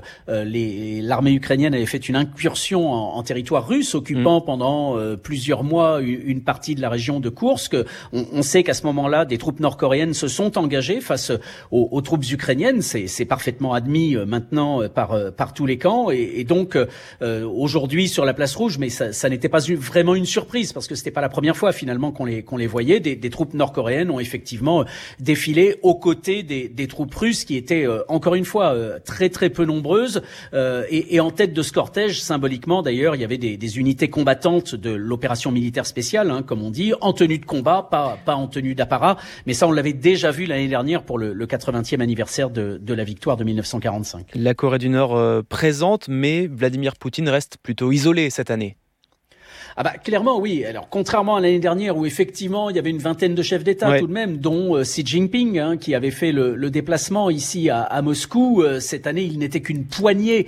l'armée ukrainienne avait fait une incursion en territoire russe, occupant pendant plusieurs mois une partie de la région de Koursk. On sait qu'à ce moment-là, des troupes nord-coréennes se sont engagées face aux troupes ukrainiennes. C'est parfaitement admis maintenant par tous les camps, et donc aujourd'hui sur la place rouge, mais ça n'était pas vraiment une surprise parce que c'était pas la première fois finalement qu'on les voyait. Des troupes nord-coréennes ont effectivement défilé aux côtés des troupes russes qui étaient encore une fois très très peu nombreuses, et en tête de ce cortège, symboliquement d'ailleurs, il y avait des unités combattantes de l'opération militaire spéciale, comme on dit, en tenue de combat, pas en tenue d'apparat, mais ça on l'avait déjà vu l'année dernière pour le 80e anniversaire de la victoire de 1945. La Corée du Nord présente, mais Vladimir Poutine reste plutôt isolé cette année. Clairement, oui. Alors, contrairement à l'année dernière où effectivement il y avait une vingtaine de chefs d'État tout de même, dont Xi Jinping, qui avait fait le déplacement ici à Moscou. Cette année, il n'était qu'une poignée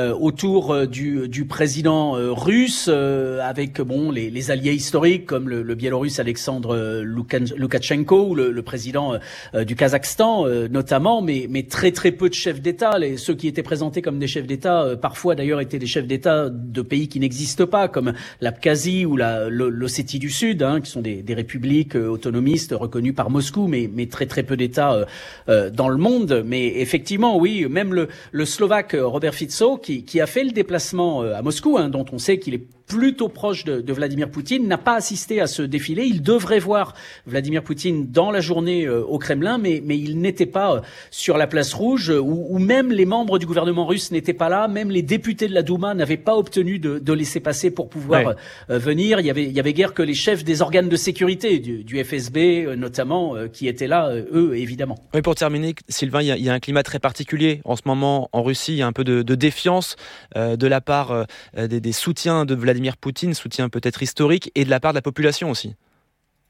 autour du président russe, avec les alliés historiques comme le Biélorusse Alexandre Loukachenko ou le président du Kazakhstan notamment, mais très très peu de chefs d'État. Ceux qui étaient présentés comme des chefs d'État, parfois d'ailleurs étaient des chefs d'État de pays qui n'existent pas, comme l'Abkhazie ou l'Ossétie du Sud, qui sont des républiques autonomistes reconnues par Moscou, mais très très peu d'États dans le monde. Mais effectivement, oui, même le Slovaque Robert Fico, qui a fait le déplacement à Moscou, dont on sait qu'il est plutôt proche de Vladimir Poutine, n'a pas assisté à ce défilé. Il devrait voir Vladimir Poutine dans la journée au Kremlin, mais il n'était pas sur la place rouge, où même les membres du gouvernement russe n'étaient pas là, même les députés de la Douma n'avaient pas obtenu de laisser-passer pour pouvoir venir. Il y avait guère que les chefs des organes de sécurité, du FSB notamment, qui étaient là, eux, évidemment. Oui, pour terminer, Sylvain, il y a un climat très particulier en ce moment en Russie. Il y a un peu de défiance de la part des soutiens de Vladimir Poutine, soutien peut-être historique, et de la part de la population aussi.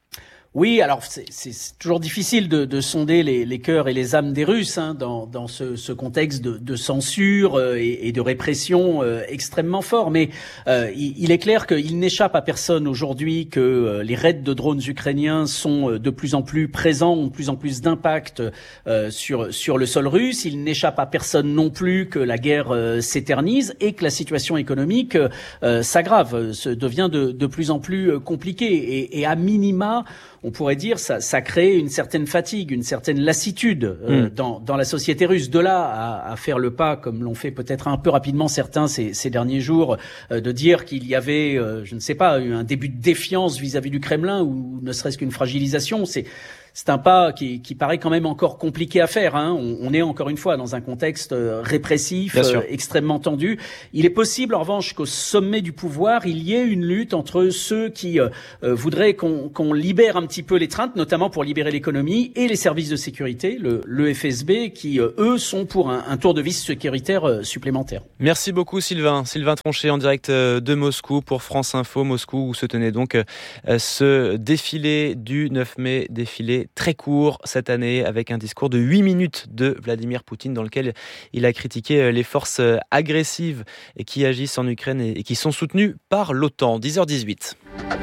Oui, alors c'est toujours difficile de sonder les cœurs et les âmes des Russes dans ce contexte de censure et de répression extrêmement fort. Mais il est clair qu'il n'échappe à personne aujourd'hui que les raids de drones ukrainiens sont de plus en plus présents, ont de plus en plus d'impact sur le sol russe. Il n'échappe à personne non plus que la guerre s'éternise et que la situation économique s'aggrave, devient de plus en plus compliquée. Et à minima, on pourrait dire ça crée une certaine fatigue, une certaine lassitude dans la société russe. De là à faire le pas, comme l'ont fait peut-être un peu rapidement certains ces derniers jours, de dire qu'il y avait, je ne sais pas, un début de défiance vis-à-vis du Kremlin ou ne serait-ce qu'une fragilisation, c'est un pas qui paraît quand même encore compliqué à faire. On est encore une fois dans un contexte répressif, extrêmement tendu. Il est possible en revanche qu'au sommet du pouvoir, il y ait une lutte entre ceux qui voudraient qu'on libère un petit peu l'étreinte, notamment pour libérer l'économie, et les services de sécurité, le FSB, qui eux sont pour un tour de vis sécuritaire supplémentaire. Merci beaucoup Sylvain Tronchet en direct de Moscou pour France Info, Moscou où se tenait donc ce défilé du 9 mai, défilé très court cette année avec un discours de 8 minutes de Vladimir Poutine dans lequel il a critiqué les forces agressives et qui agissent en Ukraine et qui sont soutenues par l'OTAN. 10h18.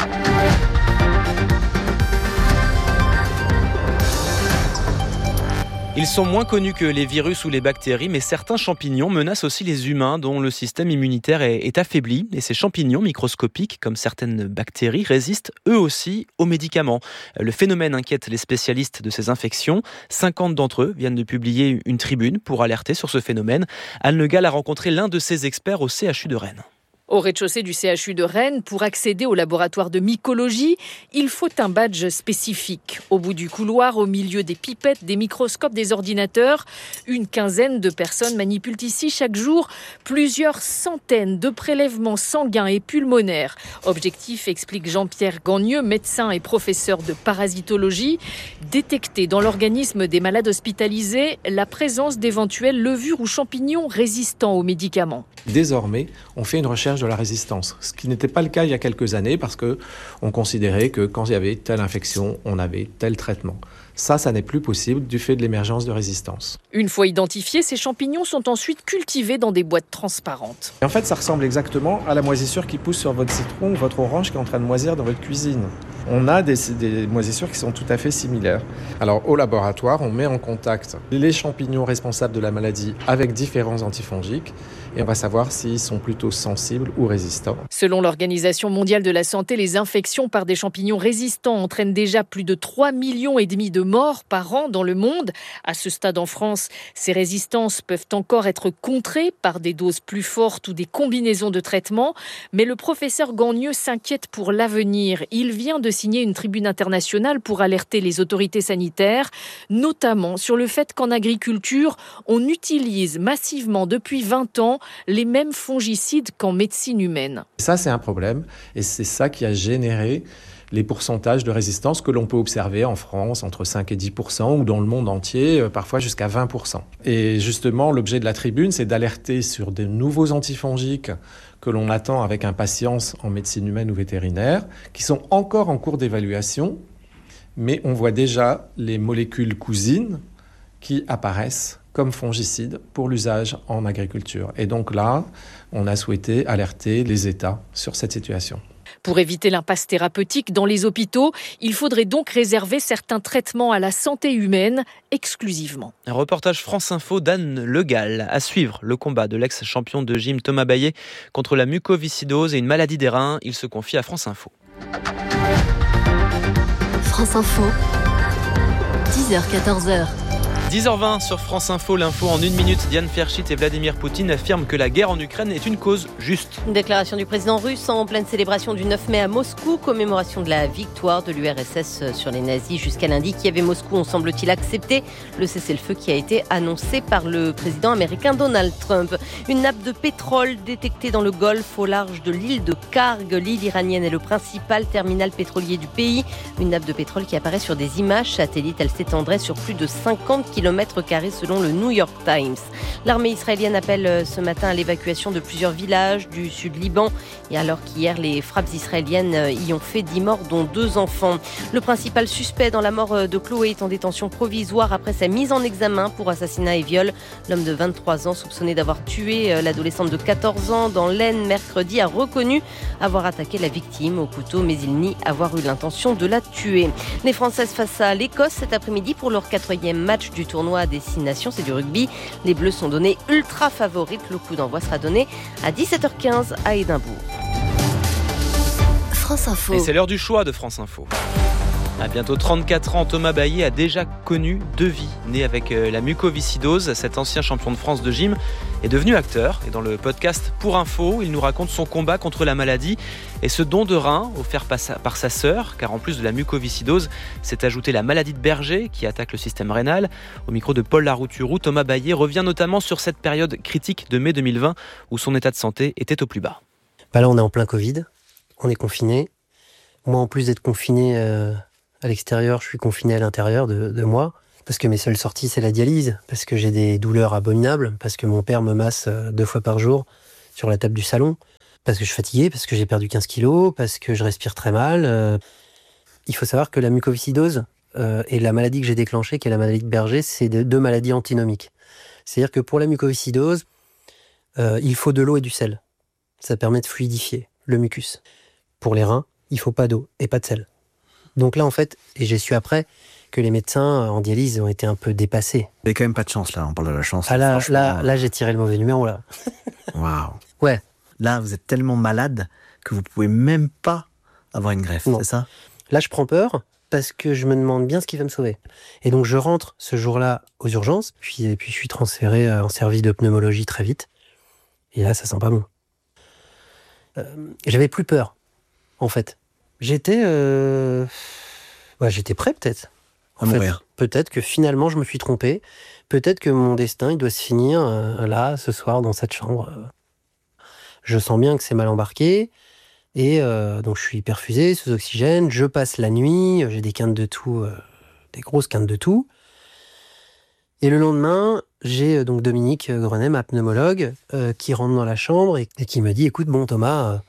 Ils sont moins connus que les virus ou les bactéries, mais certains champignons menacent aussi les humains dont le système immunitaire est affaibli. Et ces champignons microscopiques, comme certaines bactéries, résistent eux aussi aux médicaments. Le phénomène inquiète les spécialistes de ces infections. 50 d'entre eux viennent de publier une tribune pour alerter sur ce phénomène. Anne Le Gall a rencontré l'un de ces experts au CHU de Rennes. Au rez-de-chaussée du CHU de Rennes, pour accéder au laboratoire de mycologie, il faut un badge spécifique. Au bout du couloir, au milieu des pipettes, des microscopes, des ordinateurs, une quinzaine de personnes manipulent ici chaque jour plusieurs centaines de prélèvements sanguins et pulmonaires. Objectif, explique Jean-Pierre Gagneux, médecin et professeur de parasitologie, détecter dans l'organisme des malades hospitalisés la présence d'éventuelles levures ou champignons résistants aux médicaments. Désormais, on fait une recherche de la résistance, ce qui n'était pas le cas il y a quelques années parce qu'on considérait que quand il y avait telle infection, on avait tel traitement. Ça n'est plus possible du fait de l'émergence de résistance. Une fois identifiés, ces champignons sont ensuite cultivés dans des boîtes transparentes. Et en fait, ça ressemble exactement à la moisissure qui pousse sur votre citron ou votre orange qui est en train de moisir dans votre cuisine. On a des moisissures qui sont tout à fait similaires. Alors, au laboratoire, on met en contact les champignons responsables de la maladie avec différents antifongiques et on va savoir s'ils sont plutôt sensibles ou résistants. Selon l'Organisation mondiale de la santé, les infections par des champignons résistants entraînent déjà plus de 3,5 millions de morts par an dans le monde. À ce stade en France, ces résistances peuvent encore être contrées par des doses plus fortes ou des combinaisons de traitements. Mais le professeur Gagneux s'inquiète pour l'avenir. Il vient de signer une tribune internationale pour alerter les autorités sanitaires, notamment sur le fait qu'en agriculture, on utilise massivement depuis 20 ans les mêmes fongicides qu'en médecine humaine. Ça, c'est un problème et c'est ça qui a généré les pourcentages de résistance que l'on peut observer en France, entre 5 et 10%, ou dans le monde entier, parfois jusqu'à 20%. Et justement, l'objet de la tribune, c'est d'alerter sur de nouveaux antifongiques que l'on attend avec impatience en médecine humaine ou vétérinaire, qui sont encore en cours d'évaluation, mais on voit déjà les molécules cousines qui apparaissent comme fongicides pour l'usage en agriculture. Et donc là, on a souhaité alerter les États sur cette situation. Pour éviter l'impasse thérapeutique dans les hôpitaux, il faudrait donc réserver certains traitements à la santé humaine exclusivement. Un reportage France Info d'Anne Le Gall. À suivre le combat de l'ex-champion de gym Thomas Baillet contre la mucoviscidose et une maladie des reins. Il se confie à France Info. France Info, 10h-14h. 10h20 sur France Info, l'info en 1 minute. Diane Ferchit et Vladimir Poutine affirment que la guerre en Ukraine est une cause juste. Une déclaration du président russe en pleine célébration du 9 mai à Moscou, commémoration de la victoire de l'URSS sur les nazis. Jusqu'à lundi, Kiev et Moscou ont semble-t-il accepté le cessez-le-feu qui a été annoncé par le président américain Donald Trump. Une nappe de pétrole détectée dans le Golfe au large de l'île de Karg. L'île iranienne est le principal terminal pétrolier du pays. Une nappe de pétrole qui apparaît sur des images satellites. Elle s'étendrait sur plus de 50 km km² selon le New York Times. L'armée israélienne appelle ce matin à l'évacuation de plusieurs villages du sud Liban, et alors qu'hier les frappes israéliennes y ont fait 10 morts, dont 2 enfants. Le principal suspect dans la mort de Chloé est en détention provisoire après sa mise en examen pour assassinat et viol. L'homme de 23 ans, soupçonné d'avoir tué l'adolescente de 14 ans dans l'Aisne mercredi, a reconnu avoir attaqué la victime au couteau, mais il nie avoir eu l'intention de la tuer. Les Françaises face à l'Écosse cet après-midi pour leur 4e match du tournoi à destination, c'est du rugby. Les Bleus sont donnés ultra favorites. Le coup d'envoi sera donné à 17h15 à Édimbourg. France Info. Et c'est l'heure du choix de France Info. À bientôt 34 ans, Thomas Baillet a déjà connu 2 vies. Né avec la mucoviscidose, cet ancien champion de France de gym est devenu acteur. Et dans le podcast Pour Info, il nous raconte son combat contre la maladie et ce don de rein offert par sa sœur. Car en plus de la mucoviscidose, s'est ajoutée la maladie de Berger qui attaque le système rénal. Au micro de Paul Larouturou, Thomas Baillet revient notamment sur cette période critique de mai 2020 où son état de santé était au plus bas. Là, on est en plein Covid, on est confiné. Moi, en plus d'être confiné à l'extérieur, je suis confiné à l'intérieur de moi, parce que mes seules sorties, c'est la dialyse, parce que j'ai des douleurs abominables, parce que mon père me masse 2 fois par jour sur la table du salon, parce que je suis fatigué, parce que j'ai perdu 15 kilos, parce que je respire très mal. Il faut savoir que la mucoviscidose et la maladie que j'ai déclenchée, qui est la maladie de Berger, c'est 2 maladies antinomiques. C'est-à-dire que pour la mucoviscidose, il faut de l'eau et du sel. Ça permet de fluidifier le mucus. Pour les reins, il faut pas d'eau et pas de sel. Donc là, en fait, et j'ai su après que les médecins en dialyse ont été un peu dépassés. Vous n'avez quand même pas de chance, là. On parle de la chance. Ah là, j'ai tiré le mauvais numéro, là. Waouh. Ouais. Là, vous êtes tellement malade que vous pouvez même pas avoir une greffe, c'est ça? Là, je prends peur parce que je me demande bien ce qui va me sauver. Et donc, je rentre ce jour-là aux urgences, puis je suis transféré en service de pneumologie très vite. Et là, ça sent pas bon. J'avais plus peur, en fait. J'étais prêt, peut-être. À mourir. Peut-être que finalement, je me suis trompé. Peut-être que mon destin, il doit se finir là, ce soir, dans cette chambre. Je sens bien que c'est mal embarqué. Et donc, je suis perfusé, sous oxygène. Je passe la nuit. J'ai des quintes de toux, des grosses quintes de toux. Et le lendemain, j'ai donc Dominique Grenet, ma pneumologue, qui rentre dans la chambre et qui me dit « Écoute, bon, Thomas,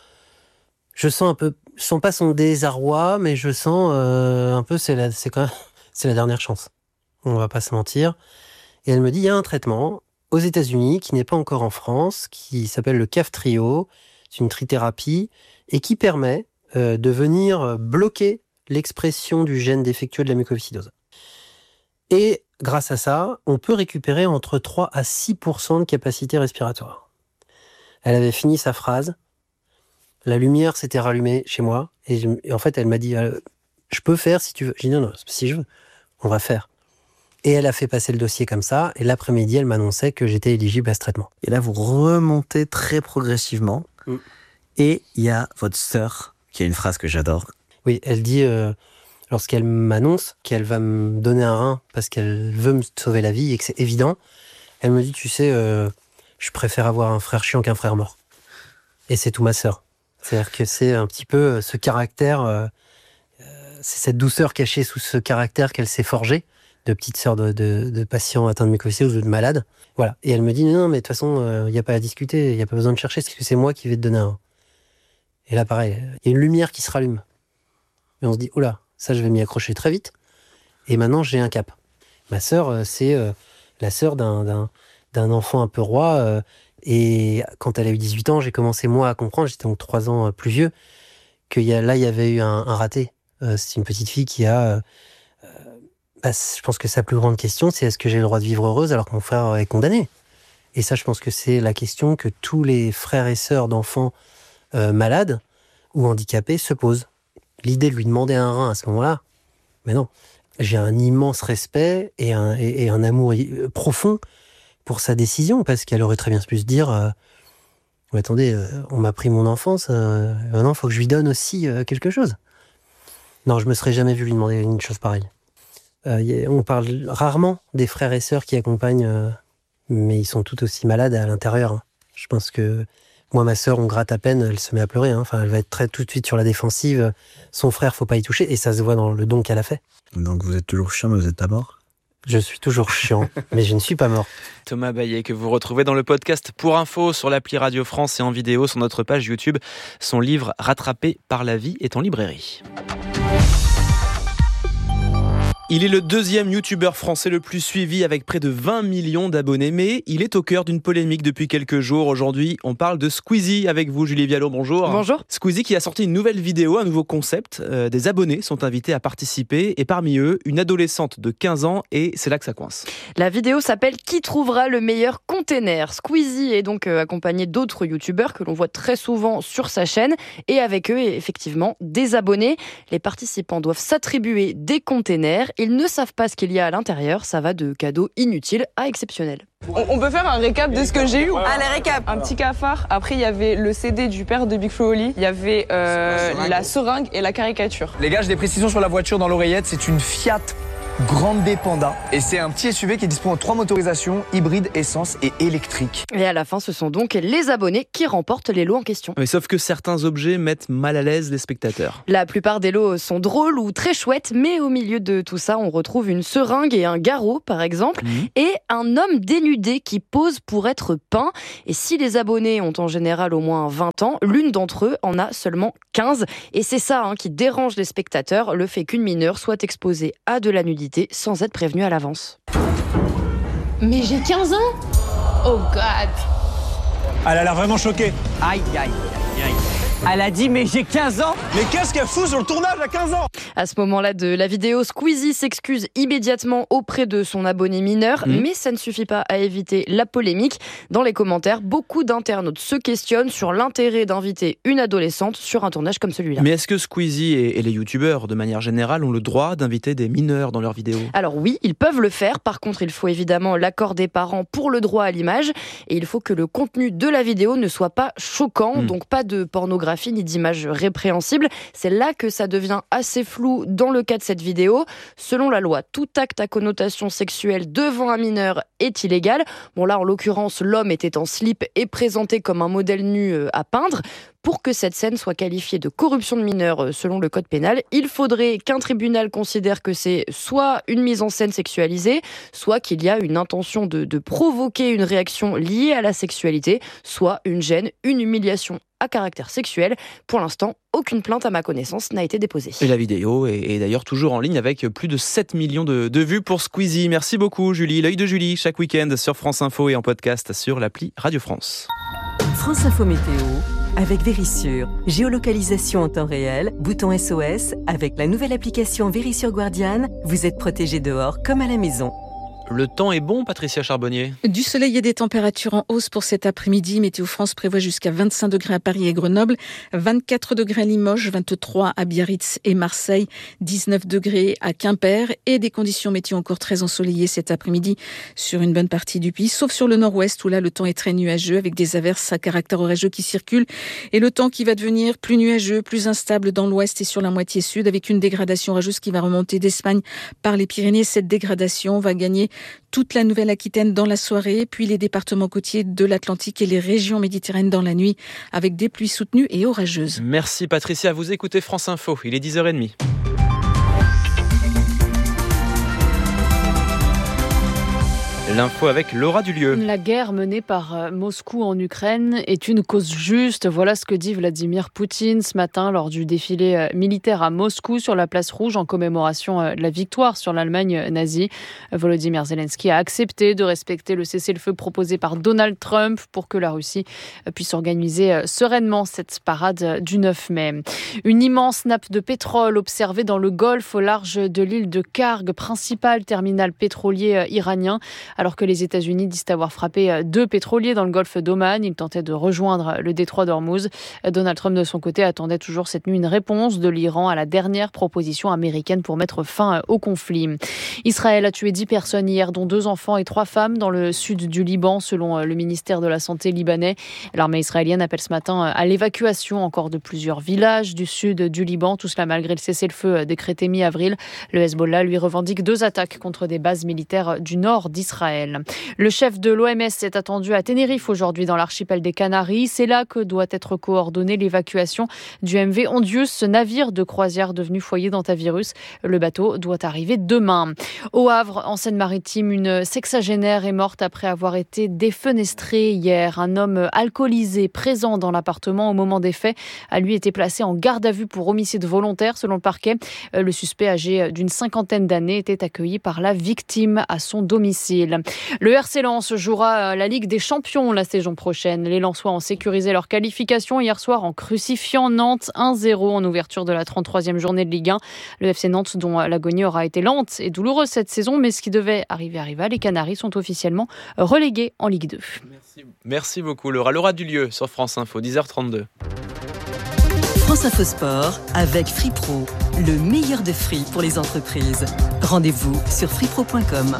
je sens pas son désarroi, mais je sens un peu, c'est la dernière chance. On va pas se mentir. » Et elle me dit, il y a un traitement aux États-Unis qui n'est pas encore en France, qui s'appelle le Kaftrio. C'est une trithérapie et qui permet de venir bloquer l'expression du gène défectueux de la mucoviscidose. Et grâce à ça, on peut récupérer entre 3 à 6% de capacité respiratoire. Elle avait fini sa phrase. La lumière s'était rallumée chez moi. Et en fait, elle m'a dit, je peux faire si tu veux. J'ai dit, non, si je veux, on va faire. Et elle a fait passer le dossier comme ça. Et l'après-midi, elle m'annonçait que j'étais éligible à ce traitement. Et là, vous remontez très progressivement. Et il y a votre sœur, qui a une phrase que j'adore. Oui, elle dit, lorsqu'elle m'annonce qu'elle va me donner un rein parce qu'elle veut me sauver la vie et que c'est évident, elle me dit, tu sais, je préfère avoir un frère chiant qu'un frère mort. Et c'est tout ma sœur. C'est-à-dire que c'est un petit peu ce caractère, c'est cette douceur cachée sous ce caractère qu'elle s'est forgé, de petite sœur de patients atteints de mucoviscidose ou de malades. Voilà. Et elle me dit, non, mais de toute façon, il n'y a pas à discuter, il n'y a pas besoin de chercher, parce que c'est moi qui vais te donner un. Et là, pareil, il y a une lumière qui se rallume. Et on se dit, oh là, ça, je vais m'y accrocher très vite. Et maintenant, j'ai un cap. Ma sœur, c'est la sœur d'un enfant un peu roi. Et quand elle a eu 18 ans, j'ai commencé, moi, à comprendre, j'étais donc 3 ans plus vieux, qu'il y avait eu un raté. C'est une petite fille qui a... je pense que sa plus grande question, c'est est-ce que j'ai le droit de vivre heureuse alors que mon frère est condamné? Et ça, je pense que c'est la question que tous les frères et sœurs d'enfants malades ou handicapés se posent. L'idée de lui demander un rein à ce moment-là, mais non. J'ai un immense respect et un amour profond pour sa décision, parce qu'elle aurait très bien pu se dire attendez, on m'a pris mon enfance, maintenant il faut que je lui donne aussi quelque chose. Non, je me serais jamais vu lui demander une chose pareille. On parle rarement des frères et sœurs qui accompagnent, mais ils sont tout aussi malades à l'intérieur. Hein. Je pense que moi, ma sœur, on gratte à peine, elle se met à pleurer. Hein. Enfin, elle va être tout de suite sur la défensive. Son frère, faut pas y toucher, et ça se voit dans le don qu'elle a fait. Donc vous êtes toujours chiant, mais vous êtes à mort? Je suis toujours chiant, mais je ne suis pas mort. Thomas Baillet, que vous retrouvez dans le podcast Pour Info sur l'appli Radio France et en vidéo sur notre page YouTube. Son livre Rattrapé par la vie est en librairie. Il est le deuxième youtubeur français le plus suivi avec près de 20 millions d'abonnés, mais il est au cœur d'une polémique depuis quelques jours. Aujourd'hui, on parle de Squeezie avec vous, Julie Viallo, bonjour. Bonjour. Squeezie qui a sorti une nouvelle vidéo, un nouveau concept. Des abonnés sont invités à participer et parmi eux, une adolescente de 15 ans et c'est là que ça coince. La vidéo s'appelle « Qui trouvera le meilleur container ?» Squeezie est donc accompagné d'autres youtubeurs que l'on voit très souvent sur sa chaîne et avec eux, effectivement, des abonnés. Les participants doivent s'attribuer des containers. Ils ne savent pas ce qu'il y a à l'intérieur, ça va de cadeaux inutiles à exceptionnels. On peut faire un récap de ce que j'ai eu. Allez, récap. Un petit cafard. Après, il y avait le CD du père de Big Flo et Oli. Il y avait la seringue et la caricature. Les gars, j'ai des précisions sur la voiture dans l'oreillette. C'est une Fiat Grande Panda. Et c'est un petit SUV qui dispose de 3 motorisations, hybride, essence et électrique. Et à la fin, ce sont donc les abonnés qui remportent les lots en question. Mais sauf que certains objets mettent mal à l'aise les spectateurs. La plupart des lots sont drôles ou très chouettes, mais au milieu de tout ça, on retrouve une seringue et un garrot, par exemple, et un homme dénudé qui pose pour être peint. Et si les abonnés ont en général au moins 20 ans, l'une d'entre eux en a seulement 15. Et c'est ça qui dérange les spectateurs, le fait qu'une mineure soit exposée à de la nudité sans être prévenue à l'avance. Mais j'ai 15 ans ? Oh God. Elle a l'air vraiment choquée. Aïe, aïe, aïe, aïe. Elle a dit mais j'ai 15 ans. Mais qu'est-ce qu'elle fout sur le tournage à 15 ans ? À ce moment-là de la vidéo, Squeezie s'excuse immédiatement auprès de son abonné mineur, mais ça ne suffit pas à éviter la polémique. Dans les commentaires, beaucoup d'internautes se questionnent sur l'intérêt d'inviter une adolescente sur un tournage comme celui-là. Mais est-ce que Squeezie et les youtubeurs, de manière générale, ont le droit d'inviter des mineurs dans leurs vidéos ? Alors oui, ils peuvent le faire. Par contre, il faut évidemment l'accord des parents pour le droit à l'image. Et il faut que le contenu de la vidéo ne soit pas choquant, donc pas de pornographie ni d'images répréhensibles. C'est là que ça devient assez flou dans le cas de cette vidéo. Selon la loi, tout acte à connotation sexuelle devant un mineur est illégal. Bon là, en l'occurrence, l'homme était en slip et présenté comme un modèle nu à peindre. Pour que cette scène soit qualifiée de corruption de mineur selon le code pénal, il faudrait qu'un tribunal considère que c'est soit une mise en scène sexualisée, soit qu'il y a une intention de provoquer une réaction liée à la sexualité, soit une gêne, une humiliation à caractère sexuel. Pour l'instant, aucune plainte à ma connaissance n'a été déposée. Et la vidéo est d'ailleurs toujours en ligne avec plus de 7 millions de vues pour Squeezie. Merci beaucoup Julie. L'œil de Julie, chaque week-end sur France Info et en podcast sur l'appli Radio France. France Info Météo avec Vérissure. Géolocalisation en temps réel, bouton SOS. Avec la nouvelle application Vérissure Guardian, vous êtes protégé dehors comme à la maison. Le temps est bon, Patricia Charbonnier. Du soleil et des températures en hausse pour cet après-midi. Météo France prévoit jusqu'à 25 degrés à Paris et Grenoble, 24 degrés à Limoges, 23 à Biarritz et Marseille, 19 degrés à Quimper et des conditions météo encore très ensoleillées cet après-midi sur une bonne partie du pays, sauf sur le nord-ouest où là le temps est très nuageux avec des averses à caractère orageux qui circulent et le temps qui va devenir plus nuageux, plus instable dans l'ouest et sur la moitié sud avec une dégradation orageuse qui va remonter d'Espagne par les Pyrénées. Cette dégradation va gagner toute la Nouvelle-Aquitaine dans la soirée, puis les départements côtiers de l'Atlantique et les régions méditerranéennes dans la nuit, avec des pluies soutenues et orageuses. Merci Patricia, vous écoutez France Info, il est 10h30. L'info avec Laura Dulieu. La guerre menée par Moscou en Ukraine est une cause juste. Voilà ce que dit Vladimir Poutine ce matin lors du défilé militaire à Moscou sur la place rouge en commémoration de la victoire sur l'Allemagne nazie. Volodymyr Zelensky a accepté de respecter le cessez-le-feu proposé par Donald Trump pour que la Russie puisse organiser sereinement cette parade du 9 mai. Une immense nappe de pétrole observée dans le Golfe au large de l'île de Karg, principal terminal pétrolier iranien. Alors que les États-Unis disent avoir frappé 2 pétroliers dans le golfe d'Oman, ils tentaient de rejoindre le détroit d'Ormuz. Donald Trump, de son côté, attendait toujours cette nuit une réponse de l'Iran à la dernière proposition américaine pour mettre fin au conflit. Israël a tué 10 personnes hier, dont 2 enfants et 3 femmes dans le sud du Liban, selon le ministère de la Santé libanais. L'armée israélienne appelle ce matin à l'évacuation encore de plusieurs villages du sud du Liban, tout cela malgré le cessez-le-feu décrété mi-avril. Le Hezbollah, lui, revendique 2 attaques contre des bases militaires du nord d'Israël. Israël. Le chef de l'OMS est attendu à Tenerife aujourd'hui dans l'archipel des Canaries. C'est là que doit être coordonnée l'évacuation du MV Ondius, ce navire de croisière devenu foyer d'hantavirus. Le bateau doit arriver demain. Au Havre, en Seine-Maritime, une sexagénaire est morte après avoir été défenestrée hier. Un homme alcoolisé présent dans l'appartement au moment des faits a lui été placé en garde à vue pour homicide volontaire selon le parquet. Le suspect âgé d'une 50aine d'années était accueilli par la victime à son domicile. Le RC Lens jouera la Ligue des Champions la saison prochaine. Les Lensois ont sécurisé leur qualification hier soir en crucifiant Nantes 1-0 en ouverture de la 33e journée de Ligue 1. Le FC Nantes, dont l'agonie aura été lente et douloureuse cette saison, mais ce qui devait arriver arriva. Les Canaries sont officiellement relégués en Ligue 2. Merci beaucoup Laura. Laura Dulieu sur France Info, 10h32. France Info Sport avec Free Pro, le meilleur de Free pour les entreprises. Rendez-vous sur freepro.com.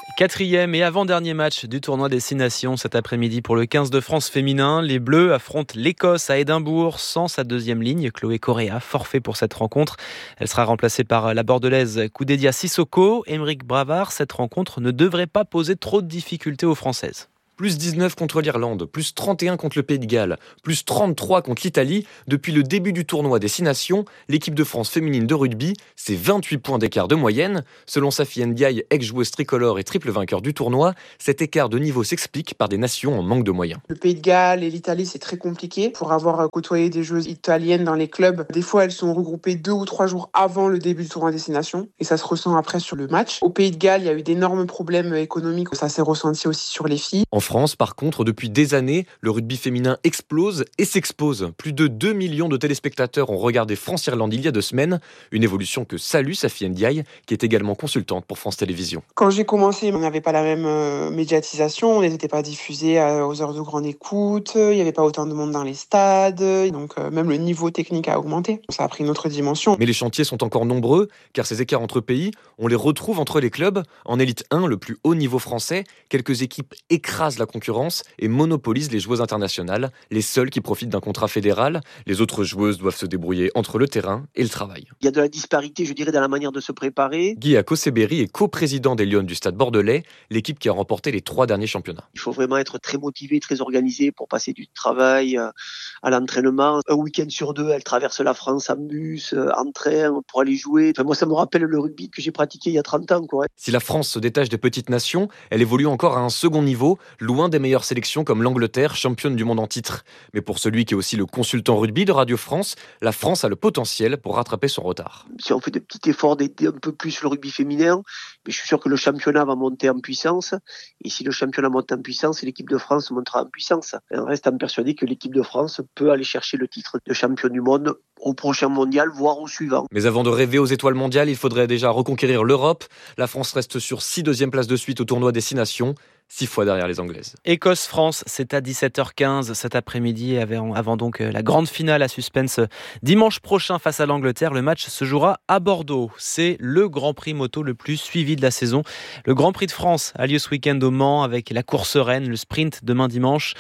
4e et avant-dernier match du tournoi Destination cet après-midi pour le 15 de France féminin. Les Bleus affrontent l'Écosse à Édimbourg sans sa deuxième ligne, Chloé Correa, forfait pour cette rencontre. Elle sera remplacée par la Bordelaise Koudedia Sissoko. Émeric Bravard, cette rencontre ne devrait pas poser trop de difficultés aux Françaises. Plus 19 contre l'Irlande, plus 31 contre le Pays de Galles, plus 33 contre l'Italie. Depuis le début du tournoi Destination, l'équipe de France féminine de rugby, c'est 28 points d'écart de moyenne. Selon Safi Ndiaye, ex-joueuse tricolore et triple vainqueur du tournoi, cet écart de niveau s'explique par des nations en manque de moyens. Le Pays de Galles et l'Italie, c'est très compliqué. Pour avoir côtoyé des joueuses italiennes dans les clubs, des fois elles sont regroupées 2 ou 3 jours avant le début du tournoi Destination et ça se ressent après sur le match. Au Pays de Galles, il y a eu d'énormes problèmes économiques, ça s'est ressenti aussi sur les filles. En France, par contre, depuis des années, le rugby féminin explose et s'expose. Plus de 2 millions de téléspectateurs ont regardé France-Irlande il y a 2 semaines. Une évolution que salue Safi Ndiaye, qui est également consultante pour France Télévisions. Quand j'ai commencé, on n'avait pas la même médiatisation, on n'était pas diffusé aux heures de grande écoute, il n'y avait pas autant de monde dans les stades, donc même le niveau technique a augmenté. Ça a pris une autre dimension. Mais les chantiers sont encore nombreux, car ces écarts entre pays, on les retrouve entre les clubs. En élite 1, le plus haut niveau français, quelques équipes écrasent la concurrence et monopolisent les joueuses internationales, les seules qui profitent d'un contrat fédéral. Les autres joueuses doivent se débrouiller entre le terrain et le travail. Il y a de la disparité, je dirais, dans la manière de se préparer. Guy Akoseberi est coprésident des Lions du Stade Bordelais, l'équipe qui a remporté les 3 derniers championnats. Il faut vraiment être très motivé, très organisé pour passer du travail à l'entraînement. Un week-end sur 2, elle traverse la France en bus, en train, pour aller jouer. Enfin, moi, ça me rappelle le rugby que j'ai pratiqué il y a 30 ans. Si la France se détache des petites nations, elle évolue encore à un second niveau, loin des meilleures sélections comme l'Angleterre, championne du monde en titre. Mais pour celui qui est aussi le consultant rugby de Radio France, la France a le potentiel pour rattraper son retard. Si on fait des petits efforts d'aider un peu plus le rugby féminin, mais je suis sûr que le championnat va monter en puissance. Et si le championnat monte en puissance, l'équipe de France montera en puissance. On reste persuadé que l'équipe de France peut aller chercher le titre de champion du monde au prochain mondial, voire au suivant. Mais avant de rêver aux étoiles mondiales, il faudrait déjà reconquérir l'Europe. La France reste sur 6 deuxièmes places de suite au tournoi Destination, 6 fois derrière les Anglaises. Écosse-France, c'est à 17h15 cet après-midi, avant donc la grande finale à suspense dimanche prochain face à l'Angleterre. Le match se jouera à Bordeaux. C'est le Grand Prix moto le plus suivi de la saison. Le Grand Prix de France a lieu ce week-end au Mans avec la course reine, le sprint demain dimanche.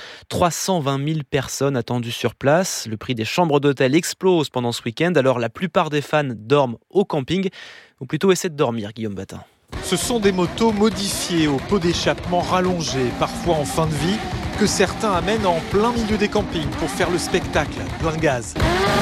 320 000 personnes attendues sur place. Le prix des chambres d'hôtel explose pendant ce week-end. Alors la plupart des fans dorment au camping, ou plutôt essaient de dormir, Guillaume Batin. Ce sont des motos modifiées au pot d'échappement rallongé, parfois en fin de vie, que certains amènent en plein milieu des campings pour faire le spectacle, plein gaz.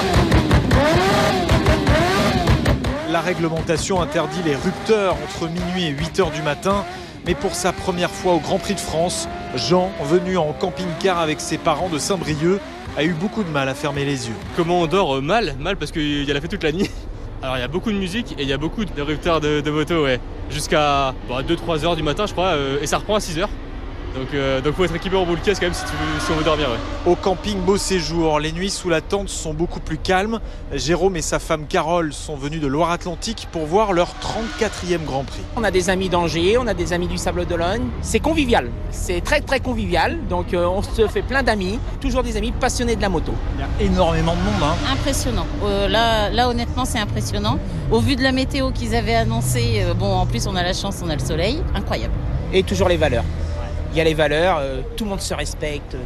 La réglementation interdit les rupteurs entre minuit et 8h du matin, mais pour sa première fois au Grand Prix de France, Jean, venu en camping-car avec ses parents de Saint-Brieuc, a eu beaucoup de mal à fermer les yeux. Comment on dort mal parce qu'il y a la fête toute la nuit. Alors il y a beaucoup de musique et il y a beaucoup de rupteurs de moto, ouais. Jusqu'à 2-3 heures du matin je crois, et ça reprend à 6 heures. Donc faut être équipé en boule caisse quand même si on veut dormir. Ouais. Au camping Beau Séjour, les nuits sous la tente sont beaucoup plus calmes. Jérôme et sa femme Carole sont venus de Loire-Atlantique pour voir leur 34e Grand Prix. On a des amis d'Angers, on a des amis du Sable d'Olonne. C'est convivial, c'est très très convivial. Donc on se fait plein d'amis, toujours des amis passionnés de la moto. Il y a énormément de monde. Impressionnant. Là honnêtement c'est impressionnant. Au vu de la météo qu'ils avaient annoncée, en plus on a la chance, on a le soleil, incroyable. Et toujours les valeurs. Il y a les valeurs, tout le monde se respecte,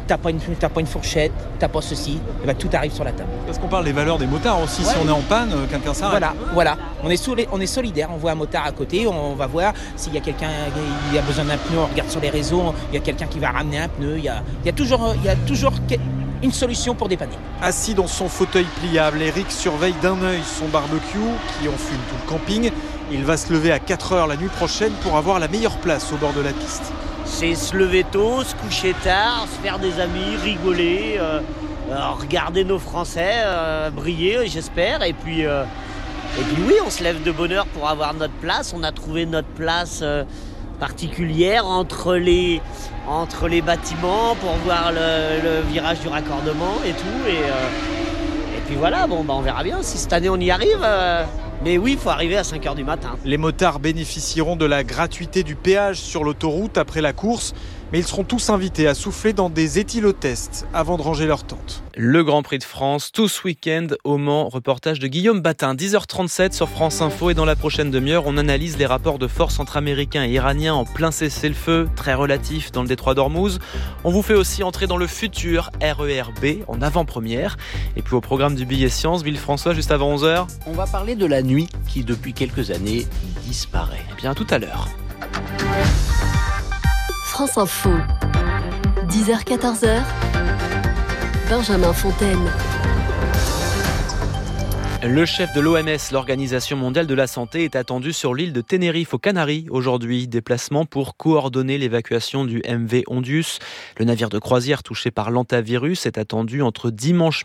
t'as pas une fourchette, t'as pas ceci, et ben tout arrive sur la table. Parce qu'on parle des valeurs des motards aussi. Si on est en panne, quelqu'un s'arrête. Voilà. On est solidaire. On voit un motard à côté, on va voir s'il y a quelqu'un qui a besoin d'un pneu. On regarde sur les réseaux, il y a quelqu'un qui va ramener un pneu. Il y a toujours une solution pour dépanner. Assis dans son fauteuil pliable, Eric surveille d'un œil son barbecue qui enfume tout le camping. Il va se lever à 4h la nuit prochaine pour avoir la meilleure place au bord de la piste. C'est se lever tôt, se coucher tard, se faire des amis, rigoler, regarder nos Français briller, j'espère. Et puis oui, on se lève de bonne heure pour avoir notre place. On a trouvé notre place particulière entre les bâtiments pour voir le virage du raccordement et tout. Et puis voilà, on verra bien si cette année on y arrive. Mais oui, il faut arriver à 5h du matin. Les motards bénéficieront de la gratuité du péage sur l'autoroute après la course, mais ils seront tous invités à souffler dans des éthylotests avant de ranger leur tente. Le Grand Prix de France, tout ce week-end au Mans, reportage de Guillaume Batin, 10h37 sur France Info. Et dans la prochaine demi-heure, on analyse les rapports de force entre Américains et Iraniens en plein cessez-le-feu, très relatif dans le détroit d'Ormuz. On vous fait aussi entrer dans le futur RER-B en avant-première. Et puis au programme du billet science, Villefrançois, juste avant 11h. On va parler de la nuit qui, depuis quelques années, disparaît. Eh bien, à tout à l'heure. France Info, 10h-14h, Benjamin Fontaine. Le chef de l'OMS, l'Organisation mondiale de la santé, est attendu sur l'île de Tenerife aux Canaries aujourd'hui. Déplacement pour coordonner l'évacuation du MV Ondius. Le navire de croisière touché par l'hantavirus est attendu entre dimanche